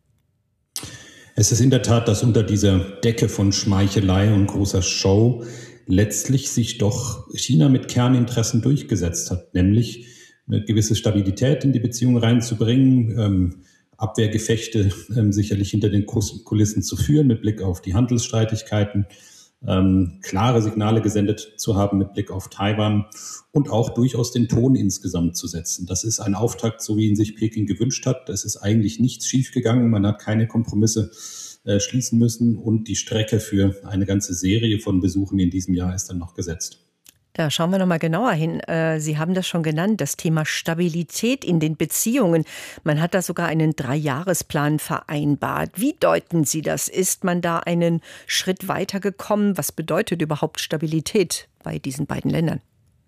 Es ist in der Tat, dass unter dieser Decke von Schmeichelei und großer Show letztlich sich doch China mit Kerninteressen durchgesetzt hat, nämlich eine gewisse Stabilität in die Beziehung reinzubringen, Abwehrgefechte sicherlich hinter den Kulissen zu führen mit Blick auf die Handelsstreitigkeiten, klare Signale gesendet zu haben mit Blick auf Taiwan und auch durchaus den Ton insgesamt zu setzen. Das ist ein Auftakt, so wie ihn sich Peking gewünscht hat. Es ist eigentlich nichts schiefgegangen. Man hat keine Kompromisse schließen müssen und die Strecke für eine ganze Serie von Besuchen in diesem Jahr ist dann noch gesetzt. Da schauen wir noch mal genauer hin. Sie haben das schon genannt, das Thema Stabilität in den Beziehungen. Man hat da sogar einen 3-Jahresplan vereinbart. Wie deuten Sie das? Ist man da einen Schritt weiter gekommen? Was bedeutet überhaupt Stabilität bei diesen beiden Ländern?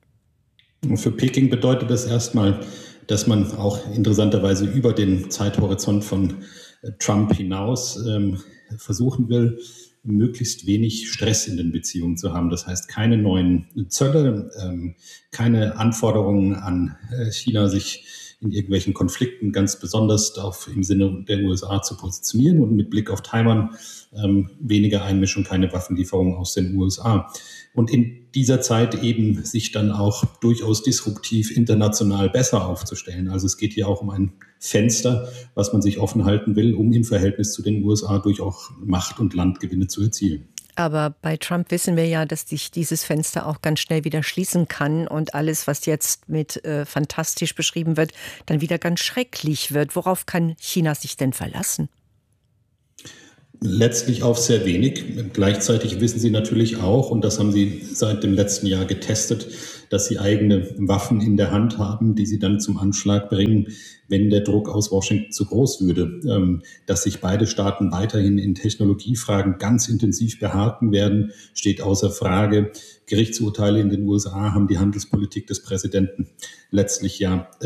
Für Peking bedeutet das erstmal, dass man auch interessanterweise über den Zeithorizont von Trump hinaus versuchen will, möglichst wenig Stress in den Beziehungen zu haben. Das heißt, keine neuen Zölle, keine Anforderungen an China, sich in irgendwelchen Konflikten ganz besonders im Sinne der USA zu positionieren und mit Blick auf Taiwan weniger Einmischung, keine Waffenlieferungen aus den USA. Und in dieser Zeit eben sich dann auch durchaus disruptiv international besser aufzustellen. Also es geht hier auch um ein Fenster, was man sich offen halten will, um im Verhältnis zu den USA durch auch Macht- und Landgewinne zu erzielen. Aber bei Trump wissen wir ja, dass sich dieses Fenster auch ganz schnell wieder schließen kann und alles, was jetzt mit fantastisch beschrieben wird, dann wieder ganz schrecklich wird. Worauf kann China sich denn verlassen? Letztlich auf sehr wenig. Gleichzeitig wissen sie natürlich auch, und das haben sie seit dem letzten Jahr getestet, dass sie eigene Waffen in der Hand haben, die sie dann zum Anschlag bringen, wenn der Druck aus Washington zu groß würde. Dass sich beide Staaten weiterhin in Technologiefragen ganz intensiv behaken werden, steht außer Frage. Gerichtsurteile in den USA haben die Handelspolitik des Präsidenten letztlich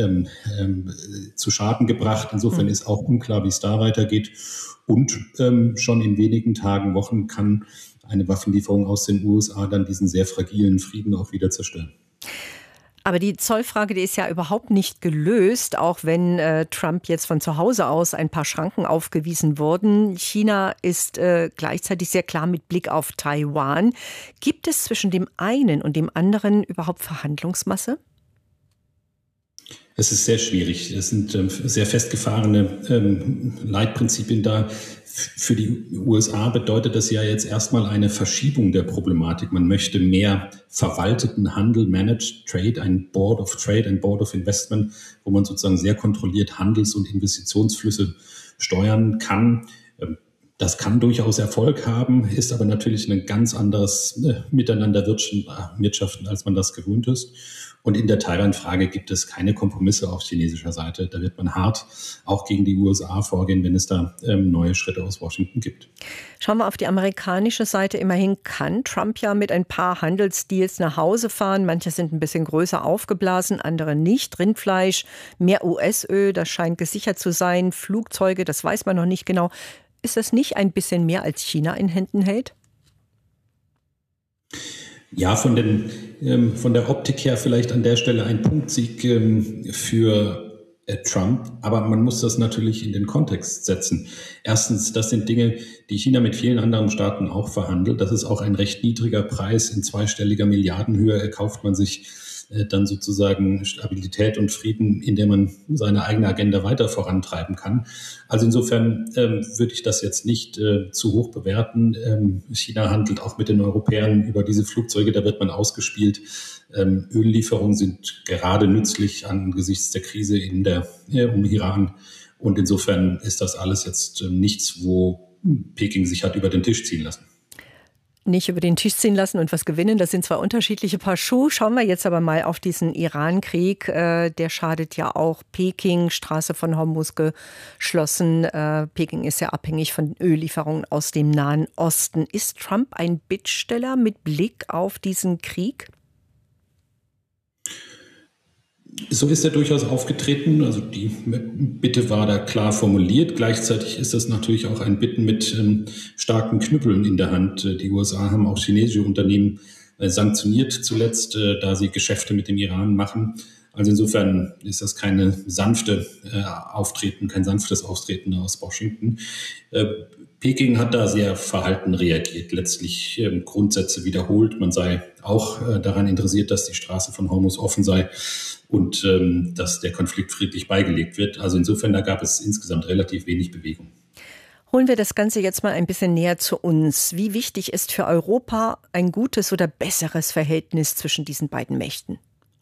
zu Schaden gebracht. Insofern ist auch unklar, wie es da weitergeht. Und schon in wenigen Tagen, Wochen kann eine Waffenlieferung aus den USA dann diesen sehr fragilen Frieden auch wieder zerstören. Aber die Zollfrage, die ist ja überhaupt nicht gelöst, auch wenn Trump jetzt von zu Hause aus ein paar Schranken aufgewiesen wurden. China ist gleichzeitig sehr klar mit Blick auf Taiwan. Gibt es zwischen dem einen und dem anderen überhaupt Verhandlungsmasse? Es ist sehr schwierig. Es sind sehr festgefahrene Leitprinzipien da. Für die USA bedeutet das ja jetzt erstmal eine Verschiebung der Problematik. Man möchte mehr verwalteten Handel, Managed Trade, ein Board of Trade, ein Board of Investment, wo man sozusagen sehr kontrolliert Handels- und Investitionsflüsse steuern kann. Das kann durchaus Erfolg haben, ist aber natürlich ein ganz anderes Miteinander wirtschaften, als man das gewöhnt ist. Und in der Taiwan-Frage gibt es keine Kompromisse auf chinesischer Seite. Da wird man hart auch gegen die USA vorgehen, wenn es da neue Schritte aus Washington gibt. Schauen wir auf die amerikanische Seite. Immerhin kann Trump ja mit ein paar Handelsdeals nach Hause fahren. Manche sind ein bisschen größer aufgeblasen, andere nicht. Rindfleisch, mehr US-Öl, das scheint gesichert zu sein. Flugzeuge, das weiß man noch nicht genau. Ist das nicht ein bisschen mehr, als China in Händen hält? Ja, von der Optik her vielleicht an der Stelle ein Punktsieg für Trump, aber man muss das natürlich in den Kontext setzen. Erstens, das sind Dinge, die China mit vielen anderen Staaten auch verhandelt. Das ist auch ein recht niedriger Preis. In zweistelliger Milliardenhöhe erkauft man sich dann sozusagen Stabilität und Frieden, indem man seine eigene Agenda weiter vorantreiben kann. Also insofern würde ich das jetzt nicht zu hoch bewerten. China handelt auch mit den Europäern über diese Flugzeuge, da wird man ausgespielt. Öllieferungen sind gerade nützlich angesichts der Krise um Iran. Und insofern ist das alles jetzt nichts, wo Peking sich hat über den Tisch ziehen lassen. Nicht über den Tisch ziehen lassen und was gewinnen. Das sind zwei unterschiedliche Paar Schuhe. Schauen wir jetzt aber mal auf diesen Iran-Krieg. Der schadet ja auch Peking. Straße von Hormuz geschlossen. Peking ist ja abhängig von Öllieferungen aus dem Nahen Osten. Ist Trump ein Bittsteller mit Blick auf diesen Krieg? So ist er durchaus aufgetreten. Also die Bitte war da klar formuliert. Gleichzeitig ist das natürlich auch ein Bitten mit starken Knüppeln in der Hand. Die USA haben auch chinesische Unternehmen sanktioniert zuletzt, da sie Geschäfte mit dem Iran machen. Also insofern ist das kein sanftes Auftreten aus Washington. Peking hat da sehr verhalten reagiert, letztlich Grundsätze wiederholt. Man sei auch daran interessiert, dass die Straße von Hormuz offen sei und dass der Konflikt friedlich beigelegt wird. Also insofern, da gab es insgesamt relativ wenig Bewegung. Holen wir das Ganze jetzt mal ein bisschen näher zu uns. Wie wichtig ist für Europa ein gutes oder besseres Verhältnis zwischen diesen beiden Mächten?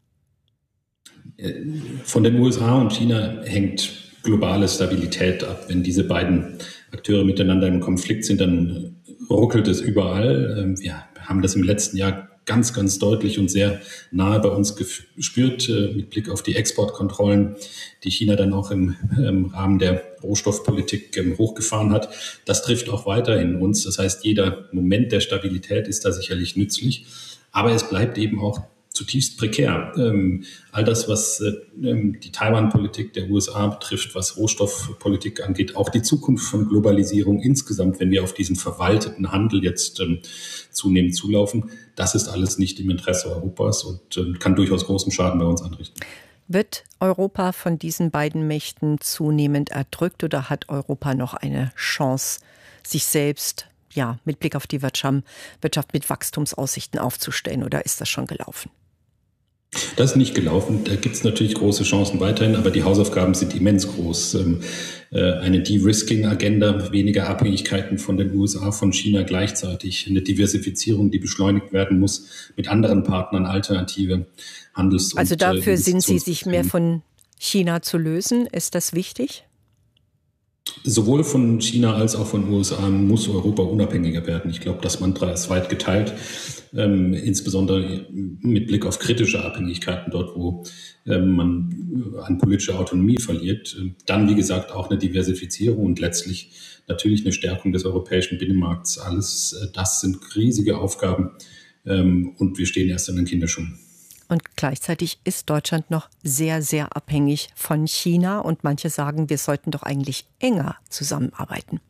Von den USA und China hängt globale Stabilität ab. Wenn diese beiden Akteure miteinander im Konflikt sind, dann ruckelt es überall. Wir haben das im letzten Jahr ganz, ganz deutlich und sehr nahe bei uns gespürt, mit Blick auf die Exportkontrollen, die China dann auch im Rahmen der Rohstoffpolitik hochgefahren hat. Das trifft auch weiterhin uns. Das heißt, jeder Moment der Stabilität ist da sicherlich nützlich. Aber es bleibt eben auch zutiefst prekär. All das, was die Taiwan-Politik der USA betrifft, was Rohstoffpolitik angeht, auch die Zukunft von Globalisierung insgesamt, wenn wir auf diesen verwalteten Handel jetzt zunehmend zulaufen, das ist alles nicht im Interesse Europas und kann durchaus großen Schaden bei uns anrichten. Wird Europa von diesen beiden Mächten zunehmend erdrückt oder hat Europa noch eine Chance, sich selbst mit Blick auf die Wirtschaft mit Wachstumsaussichten aufzustellen, oder ist das schon gelaufen? Das ist nicht gelaufen. Da gibt es natürlich große Chancen weiterhin, aber die Hausaufgaben sind immens groß. Eine De-Risking-Agenda, weniger Abhängigkeiten von den USA, von China gleichzeitig, eine Diversifizierung, die beschleunigt werden muss, mit anderen Partnern alternative Handels- Also dafür sind Sie, sich mehr von China zu lösen. Ist das wichtig? Sowohl von China als auch von den USA muss Europa unabhängiger werden. Ich glaube, das Mantra ist weit geteilt, insbesondere mit Blick auf kritische Abhängigkeiten, dort wo man an politischer Autonomie verliert. Dann, wie gesagt, auch eine Diversifizierung und letztlich natürlich eine Stärkung des europäischen Binnenmarkts. Alles das sind riesige Aufgaben und wir stehen erst in den Kinderschuhen. Und gleichzeitig ist Deutschland noch sehr, sehr abhängig von China. Und manche sagen, wir sollten doch eigentlich enger zusammenarbeiten.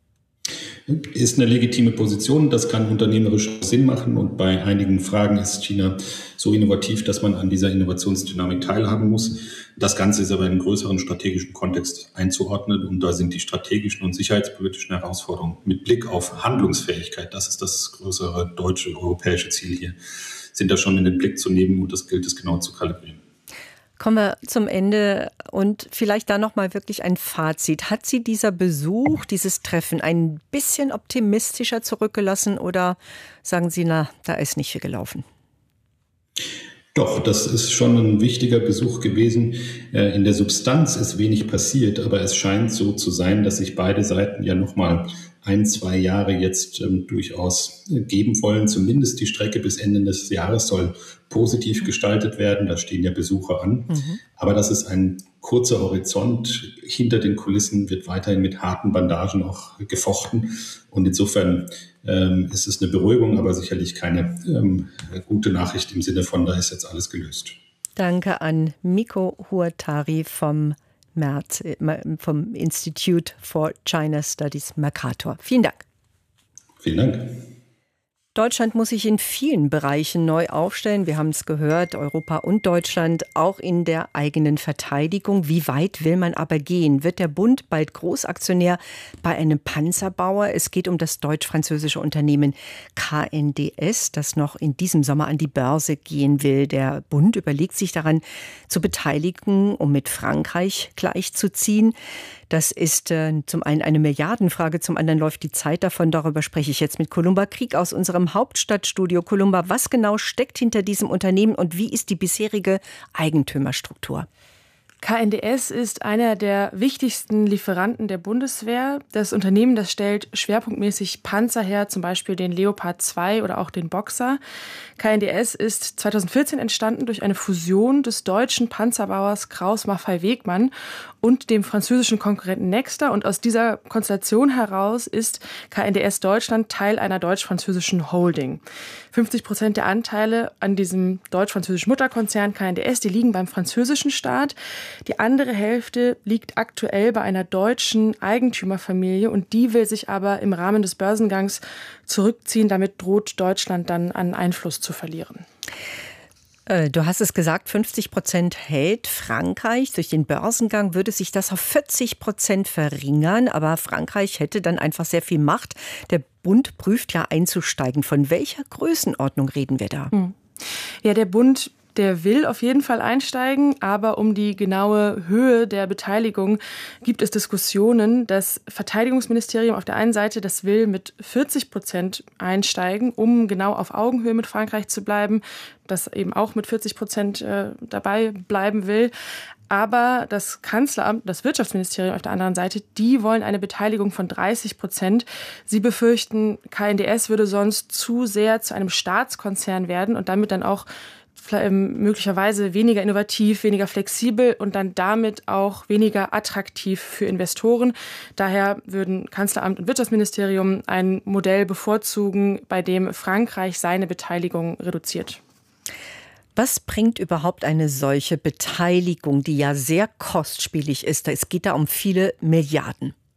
Ist eine legitime Position, das kann unternehmerisch Sinn machen. Und bei einigen Fragen ist China so innovativ, dass man an dieser Innovationsdynamik teilhaben muss. Das Ganze ist aber in einen größeren strategischen Kontext einzuordnen. Und da sind die strategischen und sicherheitspolitischen Herausforderungen mit Blick auf Handlungsfähigkeit, das ist das größere deutsche, europäische Ziel hier, sind da schon in den Blick zu nehmen und das gilt es genau zu kalibrieren. Kommen wir zum Ende und vielleicht da nochmal wirklich ein Fazit. Hat Sie dieser Besuch, dieses Treffen ein bisschen optimistischer zurückgelassen oder sagen Sie, da ist nicht viel gelaufen? Doch, das ist schon ein wichtiger Besuch gewesen. In der Substanz ist wenig passiert, aber es scheint so zu sein, dass sich beide Seiten ja nochmal 1-2 Jahre jetzt durchaus geben wollen. Zumindest die Strecke bis Ende des Jahres soll positiv gestaltet werden. Da stehen ja Besucher an. Aber das ist ein kurzer Horizont. Hinter den Kulissen wird weiterhin mit harten Bandagen auch gefochten. Und insofern ist es eine Beruhigung, aber sicherlich keine gute Nachricht im Sinne von, da ist jetzt alles gelöst. Danke an Mikko Huotari vom Institute for China Studies Mercator. Vielen Dank. Vielen Dank. Deutschland muss sich in vielen Bereichen neu aufstellen. Wir haben es gehört, Europa und Deutschland auch in der eigenen Verteidigung. Wie weit will man aber gehen? Wird der Bund bald Großaktionär bei einem Panzerbauer? Es geht um das deutsch-französische Unternehmen KNDS, das noch in diesem Sommer an die Börse gehen will. Der Bund überlegt sich daran zu beteiligen, um mit Frankreich gleichzuziehen. Das ist zum einen eine Milliardenfrage, zum anderen läuft die Zeit davon. Darüber spreche ich jetzt mit Columba Krieg aus unserem Hauptstadtstudio. Columba, was genau steckt hinter diesem Unternehmen und wie ist die bisherige Eigentümerstruktur? KNDS ist einer der wichtigsten Lieferanten der Bundeswehr. Das Unternehmen, das stellt schwerpunktmäßig Panzer her, zum Beispiel den Leopard 2 oder auch den Boxer. KNDS ist 2014 entstanden durch eine Fusion des deutschen Panzerbauers Krauss Maffei Wegmann und dem französischen Konkurrenten Nexter. Und aus dieser Konstellation heraus ist KNDS Deutschland Teil einer deutsch-französischen Holding. 50% der Anteile an diesem deutsch-französischen Mutterkonzern KNDS, die liegen beim französischen Staat. Die andere Hälfte liegt aktuell bei einer deutschen Eigentümerfamilie und die will sich aber im Rahmen des Börsengangs zurückziehen. Damit droht Deutschland dann an Einfluss zu verlieren. Du hast es gesagt, 50% hält Frankreich. Durch den Börsengang würde sich das auf 40% verringern. Aber Frankreich hätte dann einfach sehr viel Macht. Der Bund prüft ja einzusteigen. Von welcher Größenordnung reden wir da? Ja, der Bund, der will auf jeden Fall einsteigen, aber um die genaue Höhe der Beteiligung gibt es Diskussionen. Das Verteidigungsministerium auf der einen Seite, das will mit 40% einsteigen, um genau auf Augenhöhe mit Frankreich zu bleiben, das eben auch mit 40% dabei bleiben will. Aber das Kanzleramt, das Wirtschaftsministerium auf der anderen Seite, die wollen eine Beteiligung von 30%. Sie befürchten, KNDS würde sonst zu sehr zu einem Staatskonzern werden und damit dann auch möglicherweise weniger innovativ, weniger flexibel und dann damit auch weniger attraktiv für Investoren. Daher würden Kanzleramt und Wirtschaftsministerium ein Modell bevorzugen, bei dem Frankreich seine Beteiligung reduziert. Was bringt überhaupt eine solche Beteiligung, die ja sehr kostspielig ist? Es geht da um viele Milliarden.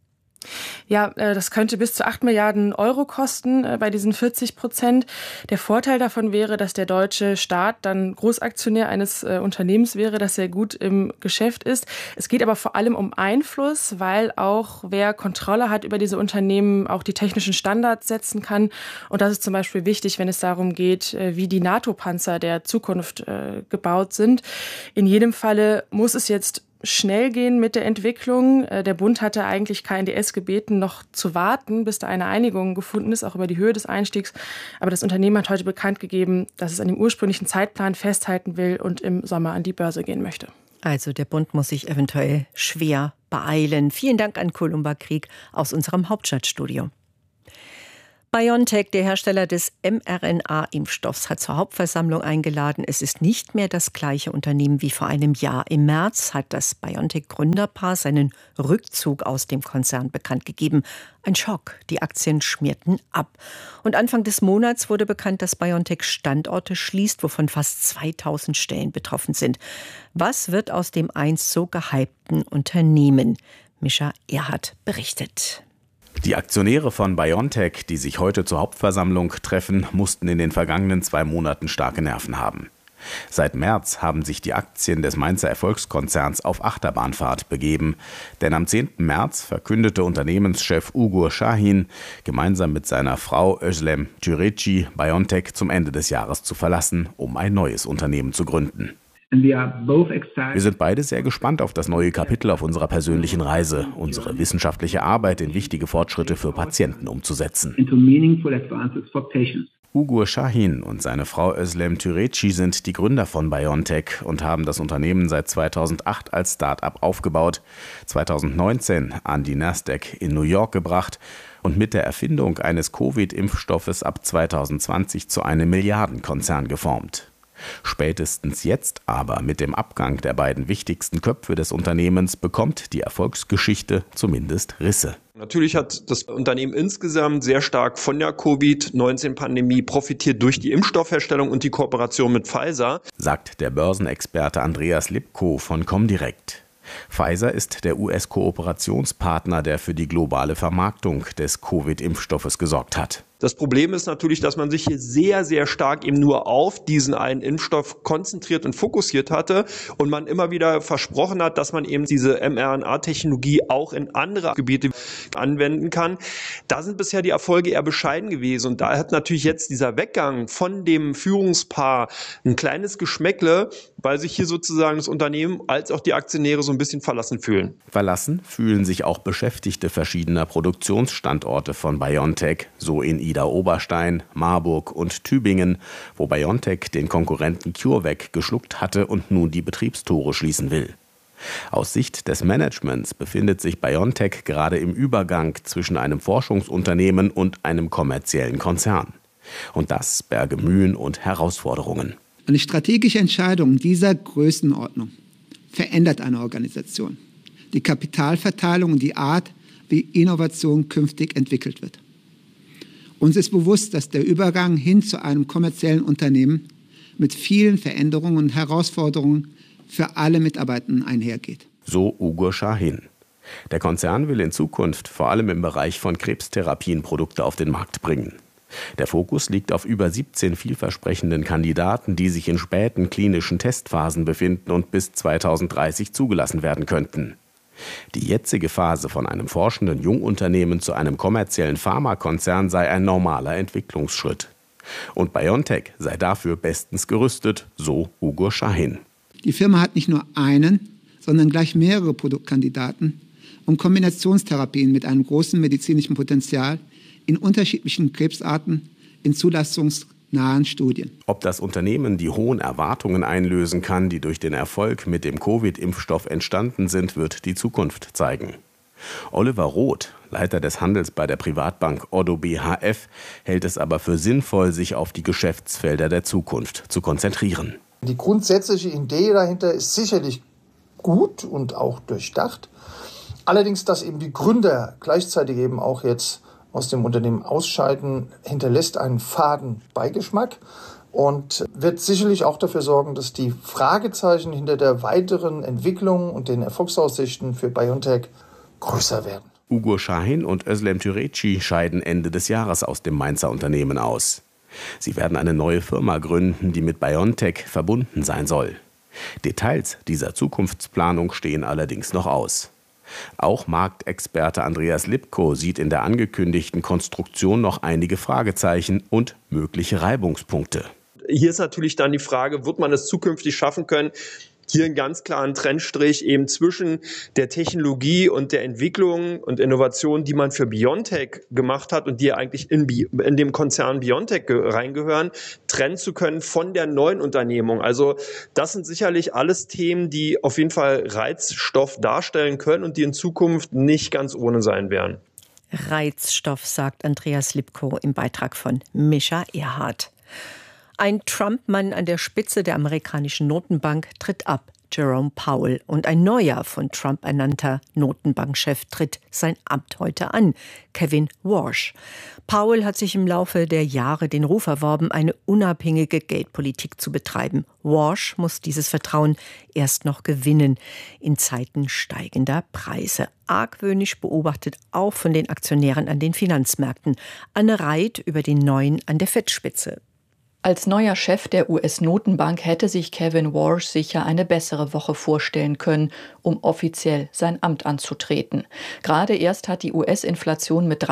Ja, das könnte bis zu 8 Milliarden Euro kosten bei diesen 40%. Der Vorteil davon wäre, dass der deutsche Staat dann Großaktionär eines Unternehmens wäre, das sehr gut im Geschäft ist. Es geht aber vor allem um Einfluss, weil auch wer Kontrolle hat über diese Unternehmen auch die technischen Standards setzen kann. Und das ist zum Beispiel wichtig, wenn es darum geht, wie die NATO-Panzer der Zukunft gebaut sind. In jedem Falle muss es jetzt schnell gehen mit der Entwicklung. Der Bund hatte eigentlich KNDS gebeten, noch zu warten, bis da eine Einigung gefunden ist, auch über die Höhe des Einstiegs. Aber das Unternehmen hat heute bekannt gegeben, dass es an dem ursprünglichen Zeitplan festhalten will und im Sommer an die Börse gehen möchte. Also der Bund muss sich eventuell schwer beeilen. Vielen Dank an Columba Krieg aus unserem Hauptstadtstudio. BioNTech, der Hersteller des mRNA-Impfstoffs, hat zur Hauptversammlung eingeladen. Es ist nicht mehr das gleiche Unternehmen wie vor einem Jahr. Im März hat das BioNTech-Gründerpaar seinen Rückzug aus dem Konzern bekannt gegeben. Ein Schock. Die Aktien schmierten ab. Und Anfang des Monats wurde bekannt, dass BioNTech Standorte schließt, wovon fast 2000 Stellen betroffen sind. Was wird aus dem einst so gehypten Unternehmen? Mischa Erhardt berichtet. Die Aktionäre von BioNTech, die sich heute zur Hauptversammlung treffen, mussten in den vergangenen 2 Monaten starke Nerven haben. Seit März haben sich die Aktien des Mainzer Erfolgskonzerns auf Achterbahnfahrt begeben. Denn am 10. März verkündete Unternehmenschef Ugur Şahin gemeinsam mit seiner Frau Özlem Türeci BioNTech zum Ende des Jahres zu verlassen, um ein neues Unternehmen zu gründen. Wir sind beide sehr gespannt auf das neue Kapitel auf unserer persönlichen Reise, unsere wissenschaftliche Arbeit in wichtige Fortschritte für Patienten umzusetzen. Ugur Şahin und seine Frau Özlem Türeci sind die Gründer von BioNTech und haben das Unternehmen seit 2008 als Start-up aufgebaut, 2019 an die Nasdaq in New York gebracht und mit der Erfindung eines Covid-Impfstoffes ab 2020 zu einem Milliardenkonzern geformt. Spätestens jetzt aber mit dem Abgang der beiden wichtigsten Köpfe des Unternehmens bekommt die Erfolgsgeschichte zumindest Risse. Natürlich hat das Unternehmen insgesamt sehr stark von der Covid-19-Pandemie profitiert durch die Impfstoffherstellung und die Kooperation mit Pfizer, sagt der Börsenexperte Andreas Lipko von Comdirect. Pfizer ist der US-Kooperationspartner, der für die globale Vermarktung des Covid-Impfstoffes gesorgt hat. Das Problem ist natürlich, dass man sich hier sehr, sehr stark eben nur auf diesen einen Impfstoff konzentriert und fokussiert hatte und man immer wieder versprochen hat, dass man eben diese mRNA-Technologie auch in andere Gebiete anwenden kann. Da sind bisher die Erfolge eher bescheiden gewesen und da hat natürlich jetzt dieser Weggang von dem Führungspaar ein kleines Geschmäckle, weil sich hier sozusagen das Unternehmen als auch die Aktionäre so ein bisschen verlassen fühlen. Verlassen fühlen sich auch Beschäftigte verschiedener Produktionsstandorte von BioNTech, so in Idar-Oberstein, Marburg und Tübingen, wo BioNTech den Konkurrenten CureVac geschluckt hatte und nun die Betriebstore schließen will. Aus Sicht des Managements befindet sich BioNTech gerade im Übergang zwischen einem Forschungsunternehmen und einem kommerziellen Konzern. Und das berge Mühen und Herausforderungen. Eine strategische Entscheidung dieser Größenordnung verändert eine Organisation, die Kapitalverteilung und die Art, wie Innovation künftig entwickelt wird. Uns ist bewusst, dass der Übergang hin zu einem kommerziellen Unternehmen mit vielen Veränderungen und Herausforderungen für alle Mitarbeitenden einhergeht. So Ugur Şahin. Der Konzern will in Zukunft vor allem im Bereich von Krebstherapien Produkte auf den Markt bringen. Der Fokus liegt auf über 17 vielversprechenden Kandidaten, die sich in späten klinischen Testphasen befinden und bis 2030 zugelassen werden könnten. Die jetzige Phase von einem forschenden Jungunternehmen zu einem kommerziellen Pharmakonzern sei ein normaler Entwicklungsschritt. Und BioNTech sei dafür bestens gerüstet, so Ugur Şahin. Die Firma hat nicht nur einen, sondern gleich mehrere Produktkandidaten und Kombinationstherapien mit einem großen medizinischen Potenzial in unterschiedlichen Krebsarten in zulassungsnahen Studien. Ob das Unternehmen die hohen Erwartungen einlösen kann, die durch den Erfolg mit dem Covid-Impfstoff entstanden sind, wird die Zukunft zeigen. Oliver Roth, Leiter des Handels bei der Privatbank Oddo BHF, hält es aber für sinnvoll, sich auf die Geschäftsfelder der Zukunft zu konzentrieren. Die grundsätzliche Idee dahinter ist sicherlich gut und auch durchdacht. Allerdings, dass eben die Gründer gleichzeitig eben auch jetzt aus dem Unternehmen ausscheiden, hinterlässt einen faden Beigeschmack und wird sicherlich auch dafür sorgen, dass die Fragezeichen hinter der weiteren Entwicklung und den Erfolgsaussichten für BioNTech größer werden. Ugur Şahin und Özlem Türeci scheiden Ende des Jahres aus dem Mainzer Unternehmen aus. Sie werden eine neue Firma gründen, die mit BioNTech verbunden sein soll. Details dieser Zukunftsplanung stehen allerdings noch aus. Auch Marktexperte Andreas Lipko sieht in der angekündigten Konstruktion noch einige Fragezeichen und mögliche Reibungspunkte. Hier ist natürlich dann die Frage, wird man es zukünftig schaffen können, hier einen ganz klaren Trennstrich eben zwischen der Technologie und der Entwicklung und Innovation, die man für BioNTech gemacht hat und die ja eigentlich in dem Konzern BioNTech reingehören, trennen zu können von der neuen Unternehmung. Also das sind sicherlich alles Themen, die auf jeden Fall Reizstoff darstellen können und die in Zukunft nicht ganz ohne sein werden. Reizstoff, sagt Andreas Lipko im Beitrag von Mischa Erhardt. Ein Trump-Mann an der Spitze der amerikanischen Notenbank tritt ab, Jerome Powell. Und ein neuer von Trump ernannter Notenbankchef tritt sein Amt heute an, Kevin Warsh. Powell hat sich im Laufe der Jahre den Ruf erworben, eine unabhängige Geldpolitik zu betreiben. Warsh muss dieses Vertrauen erst noch gewinnen in Zeiten steigender Preise. Argwöhnisch beobachtet auch von den Aktionären an den Finanzmärkten. Anne Reit über den Neuen an der Fettspitze. Als neuer Chef der US-Notenbank hätte sich Kevin Warsh sicher eine bessere Woche vorstellen können, um offiziell sein Amt anzutreten. Gerade erst hat die US-Inflation mit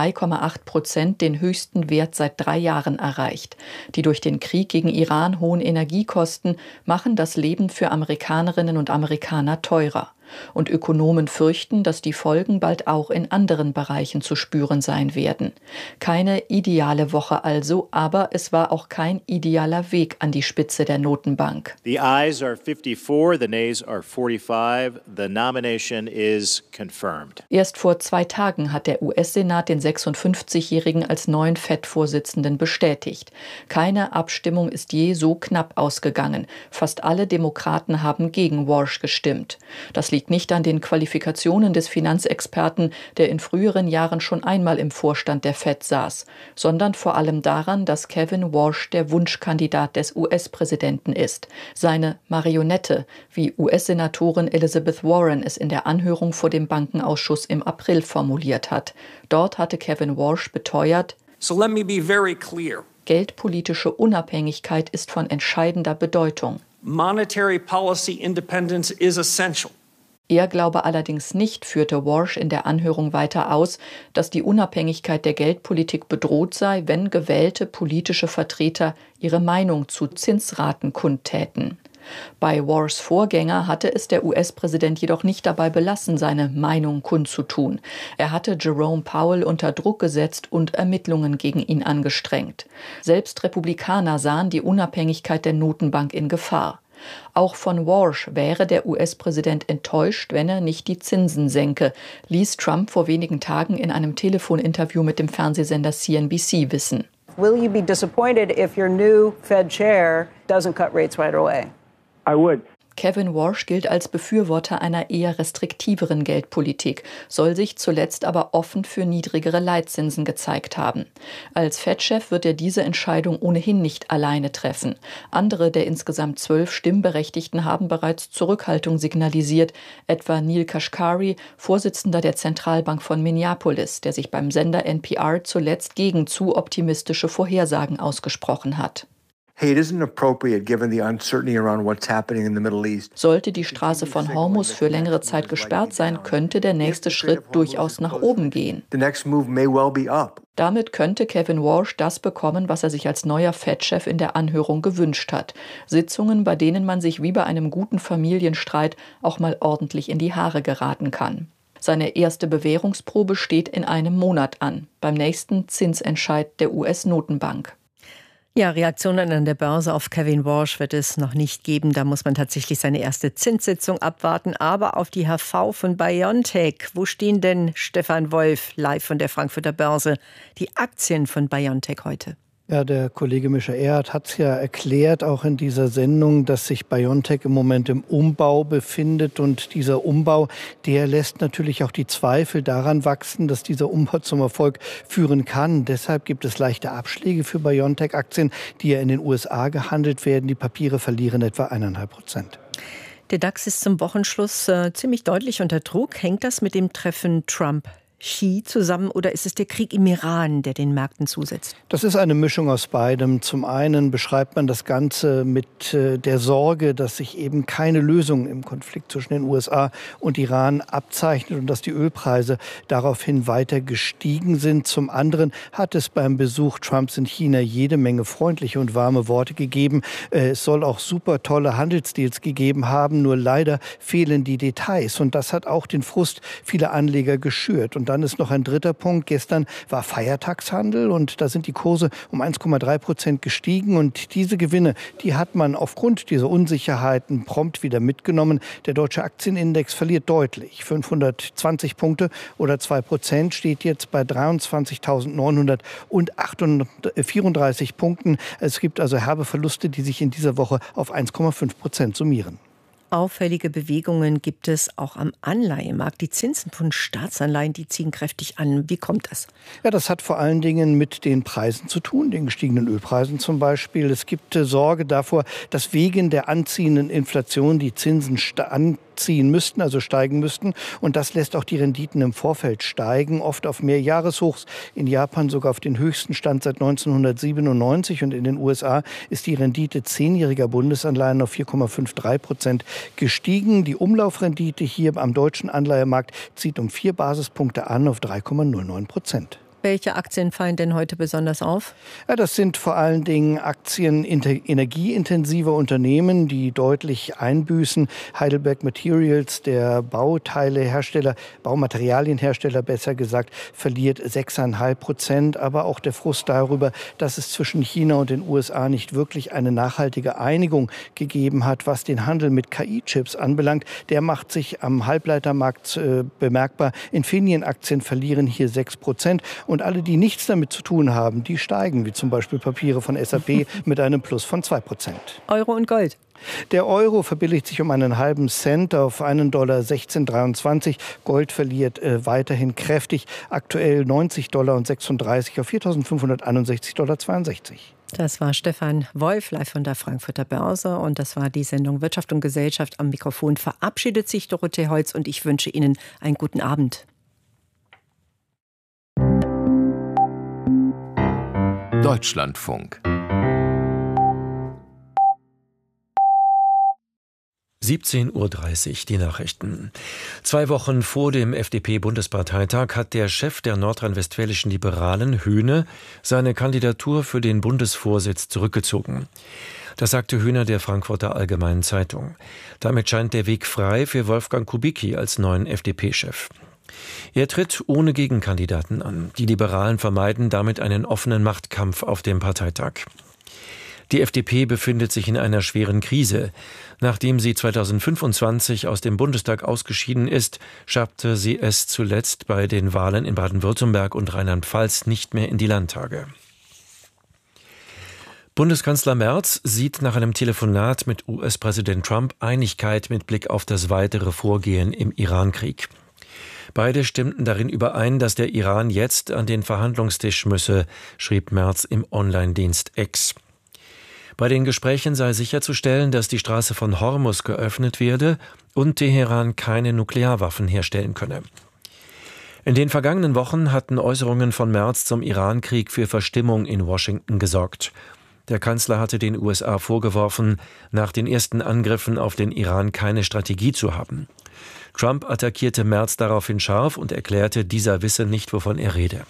3,8% den höchsten Wert seit 3 Jahren erreicht. Die durch den Krieg gegen Iran hohen Energiekosten machen das Leben für Amerikanerinnen und Amerikaner teurer. Und Ökonomen fürchten, dass die Folgen bald auch in anderen Bereichen zu spüren sein werden. Keine ideale Woche also, aber es war auch kein idealer Weg an die Spitze der Notenbank. The ayes are 54, the nays are 45. The nomination is confirmed. Erst vor 2 Tagen hat der US-Senat den 56-Jährigen als neuen FED-Vorsitzenden bestätigt. Keine Abstimmung ist je so knapp ausgegangen. Fast alle Demokraten haben gegen Warsh gestimmt. Das liegt nicht an den Qualifikationen des Finanzexperten, der in früheren Jahren schon einmal im Vorstand der FED saß, sondern vor allem daran, dass Kevin Warsh der Wunschkandidat des US-Präsidenten ist. Seine Marionette, wie US-Senatorin Elizabeth Warren es in der Anhörung vor dem Bankenausschuss im April formuliert hat. Dort hatte Kevin Warsh beteuert, So let me be very clear. Geldpolitische Unabhängigkeit ist von entscheidender Bedeutung. Monetary policy independence is essential. Er glaube allerdings nicht, führte Warsh in der Anhörung weiter aus, dass die Unabhängigkeit der Geldpolitik bedroht sei, wenn gewählte politische Vertreter ihre Meinung zu Zinsraten kundtäten. Bei Warshs Vorgänger hatte es der US-Präsident jedoch nicht dabei belassen, seine Meinung kundzutun. Er hatte Jerome Powell unter Druck gesetzt und Ermittlungen gegen ihn angestrengt. Selbst Republikaner sahen die Unabhängigkeit der Notenbank in Gefahr. Auch von Warsh wäre der US-Präsident enttäuscht, wenn er nicht die Zinsen senke, ließ Trump vor wenigen Tagen in einem Telefoninterview mit dem Fernsehsender CNBC wissen. Will you be disappointed if your new Fed chair doesn't cut rates right away? I would. Kevin Warsh gilt als Befürworter einer eher restriktiveren Geldpolitik, soll sich zuletzt aber offen für niedrigere Leitzinsen gezeigt haben. Als Fed-Chef wird er diese Entscheidung ohnehin nicht alleine treffen. Andere der insgesamt 12 Stimmberechtigten haben bereits Zurückhaltung signalisiert, etwa Neil Kashkari, Vorsitzender der Zentralbank von Minneapolis, der sich beim Sender NPR zuletzt gegen zu optimistische Vorhersagen ausgesprochen hat. Sollte die Straße von Hormuz für längere Zeit gesperrt sein, könnte der nächste Schritt durchaus nach oben gehen. Damit könnte Kevin Warsh das bekommen, was er sich als neuer Fed-Chef in der Anhörung gewünscht hat. Sitzungen, bei denen man sich wie bei einem guten Familienstreit auch mal ordentlich in die Haare geraten kann. Seine erste Bewährungsprobe steht in einem Monat an, beim nächsten Zinsentscheid der US-Notenbank. Ja, Reaktionen an der Börse auf Kevin Warsh wird es noch nicht geben. Da muss man tatsächlich seine erste Zinssitzung abwarten. Aber auf die HV von BioNTech. Wo stehen denn, Stefan Wolf, live von der Frankfurter Börse, die Aktien von BioNTech heute? Ja, der Kollege Mischa Erhardt hat es ja erklärt, auch in dieser Sendung, dass sich BioNTech im Moment im Umbau befindet. Und dieser Umbau, der lässt natürlich auch die Zweifel daran wachsen, dass dieser Umbau zum Erfolg führen kann. Deshalb gibt es leichte Abschläge für BioNTech-Aktien, die ja in den USA gehandelt werden. Die Papiere verlieren etwa 1,5%. Der DAX ist zum Wochenschluss ziemlich deutlich unter Druck. Hängt das mit dem Treffen Trump Xi zusammen oder ist es der Krieg im Iran, der den Märkten zusetzt? Das ist eine Mischung aus beidem. Zum einen beschreibt man das Ganze mit der Sorge, dass sich eben keine Lösung im Konflikt zwischen den USA und Iran abzeichnet und dass die Ölpreise daraufhin weiter gestiegen sind. Zum anderen hat es beim Besuch Trumps in China jede Menge freundliche und warme Worte gegeben. Es soll auch super tolle Handelsdeals gegeben haben, nur leider fehlen die Details. Und das hat auch den Frust vieler Anleger geschürt. Und dann ist noch ein dritter Punkt. Gestern war Feiertagshandel und da sind die Kurse um 1,3% gestiegen. Und diese Gewinne, die hat man aufgrund dieser Unsicherheiten prompt wieder mitgenommen. Der deutsche Aktienindex verliert deutlich. 520 Punkte oder 2% steht jetzt bei 23.934 Punkten. Es gibt also herbe Verluste, die sich in dieser Woche auf 1,5% summieren. Auffällige Bewegungen gibt es auch am Anleihemarkt. Die Zinsen von Staatsanleihen, die ziehen kräftig an. Wie kommt das? Ja, das hat vor allen Dingen mit den Preisen zu tun, den gestiegenen Ölpreisen zum Beispiel. Es gibt Sorge davor, dass wegen der anziehenden Inflation die Zinsen anziehen müssten, also steigen müssten. Und das lässt auch die Renditen im Vorfeld steigen, oft auf Mehrjahreshochs. In Japan sogar auf den höchsten Stand seit 1997. Und in den USA ist die Rendite 10-jähriger Bundesanleihen auf 4,53% gestiegen. Die Umlaufrendite hier am deutschen Anleihemarkt zieht um 4 Basispunkte an auf 3,09%. Welche Aktien fallen denn heute besonders auf? Ja, das sind vor allen Dingen Aktien energieintensiver Unternehmen, die deutlich einbüßen. Heidelberg Materials, der Baumaterialienhersteller besser gesagt, verliert 6,5%. Aber auch der Frust darüber, dass es zwischen China und den USA nicht wirklich eine nachhaltige Einigung gegeben hat, was den Handel mit KI-Chips anbelangt, der macht sich am Halbleitermarkt bemerkbar. Infineon-Aktien verlieren hier 6%. Und alle, die nichts damit zu tun haben, die steigen, wie zum Beispiel Papiere von SAP mit einem Plus von 2%. Euro und Gold. Der Euro verbilligt sich um einen halben Cent auf $1,1623. Gold verliert weiterhin kräftig, aktuell $90,36 auf $4.561,62. Das war Stefan Wolf, live von der Frankfurter Börse. Und das war die Sendung Wirtschaft und Gesellschaft. Am Mikrofon verabschiedet sich Dorothee Holz und ich wünsche Ihnen einen guten Abend. Deutschlandfunk. 17:30 Uhr, die Nachrichten. 2 Wochen vor dem FDP-Bundesparteitag hat der Chef der nordrhein-westfälischen Liberalen, Höhne, seine Kandidatur für den Bundesvorsitz zurückgezogen. Das sagte Höhne der Frankfurter Allgemeinen Zeitung. Damit scheint der Weg frei für Wolfgang Kubicki als neuen FDP-Chef. Er tritt ohne Gegenkandidaten an. Die Liberalen vermeiden damit einen offenen Machtkampf auf dem Parteitag. Die FDP befindet sich in einer schweren Krise. Nachdem sie 2025 aus dem Bundestag ausgeschieden ist, schaffte sie es zuletzt bei den Wahlen in Baden-Württemberg und Rheinland-Pfalz nicht mehr in die Landtage. Bundeskanzler Merz sieht nach einem Telefonat mit US-Präsident Trump Einigkeit mit Blick auf das weitere Vorgehen im Iran-Krieg. Beide stimmten darin überein, dass der Iran jetzt an den Verhandlungstisch müsse, schrieb Merz im Online-Dienst X. Bei den Gesprächen sei sicherzustellen, dass die Straße von Hormuz geöffnet werde und Teheran keine Nuklearwaffen herstellen könne. In den vergangenen Wochen hatten Äußerungen von Merz zum Iran-Krieg für Verstimmung in Washington gesorgt. Der Kanzler hatte den USA vorgeworfen, nach den ersten Angriffen auf den Iran keine Strategie zu haben. Trump attackierte Merz daraufhin scharf und erklärte, dieser wisse nicht, wovon er rede.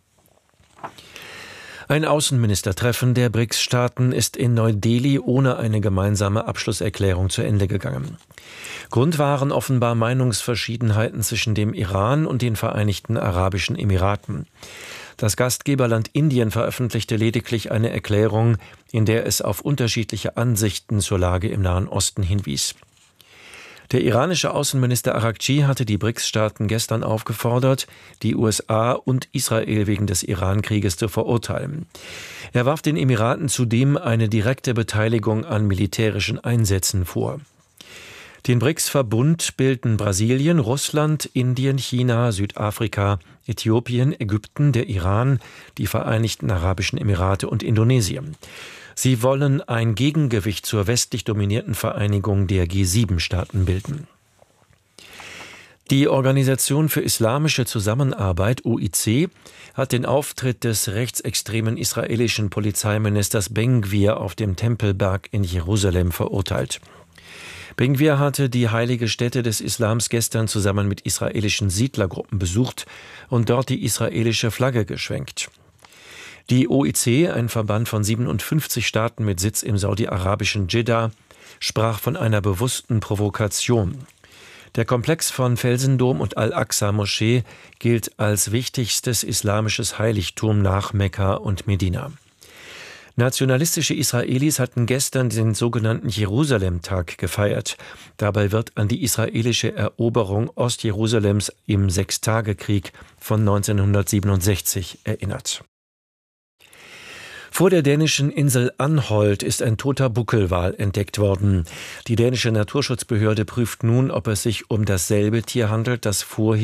Ein Außenministertreffen der BRICS-Staaten ist in Neu-Delhi ohne eine gemeinsame Abschlusserklärung zu Ende gegangen. Grund waren offenbar Meinungsverschiedenheiten zwischen dem Iran und den Vereinigten Arabischen Emiraten. Das Gastgeberland Indien veröffentlichte lediglich eine Erklärung, in der es auf unterschiedliche Ansichten zur Lage im Nahen Osten hinwies. Der iranische Außenminister Araghchi hatte die BRICS-Staaten gestern aufgefordert, die USA und Israel wegen des Iran-Krieges zu verurteilen. Er warf den Emiraten zudem eine direkte Beteiligung an militärischen Einsätzen vor. Den BRICS-Verbund bilden Brasilien, Russland, Indien, China, Südafrika, Äthiopien, Ägypten, der Iran, die Vereinigten Arabischen Emirate und Indonesien. Sie wollen ein Gegengewicht zur westlich dominierten Vereinigung der G7-Staaten bilden. Die Organisation für Islamische Zusammenarbeit, OIC, hat den Auftritt des rechtsextremen israelischen Polizeiministers Ben-Gvir auf dem Tempelberg in Jerusalem verurteilt. Ben-Gvir hatte die heilige Stätte des Islams gestern zusammen mit israelischen Siedlergruppen besucht und dort die israelische Flagge geschwenkt. Die OIC, ein Verband von 57 Staaten mit Sitz im saudi-arabischen Dschidda, sprach von einer bewussten Provokation. Der Komplex von Felsendom und Al-Aqsa-Moschee gilt als wichtigstes islamisches Heiligtum nach Mekka und Medina. Nationalistische Israelis hatten gestern den sogenannten Jerusalem-Tag gefeiert. Dabei wird an die israelische Eroberung Ostjerusalems im Sechstagekrieg von 1967 erinnert. Vor der dänischen Insel Anholt ist ein toter Buckelwal entdeckt worden. Die dänische Naturschutzbehörde prüft nun, ob es sich um dasselbe Tier handelt, das vorher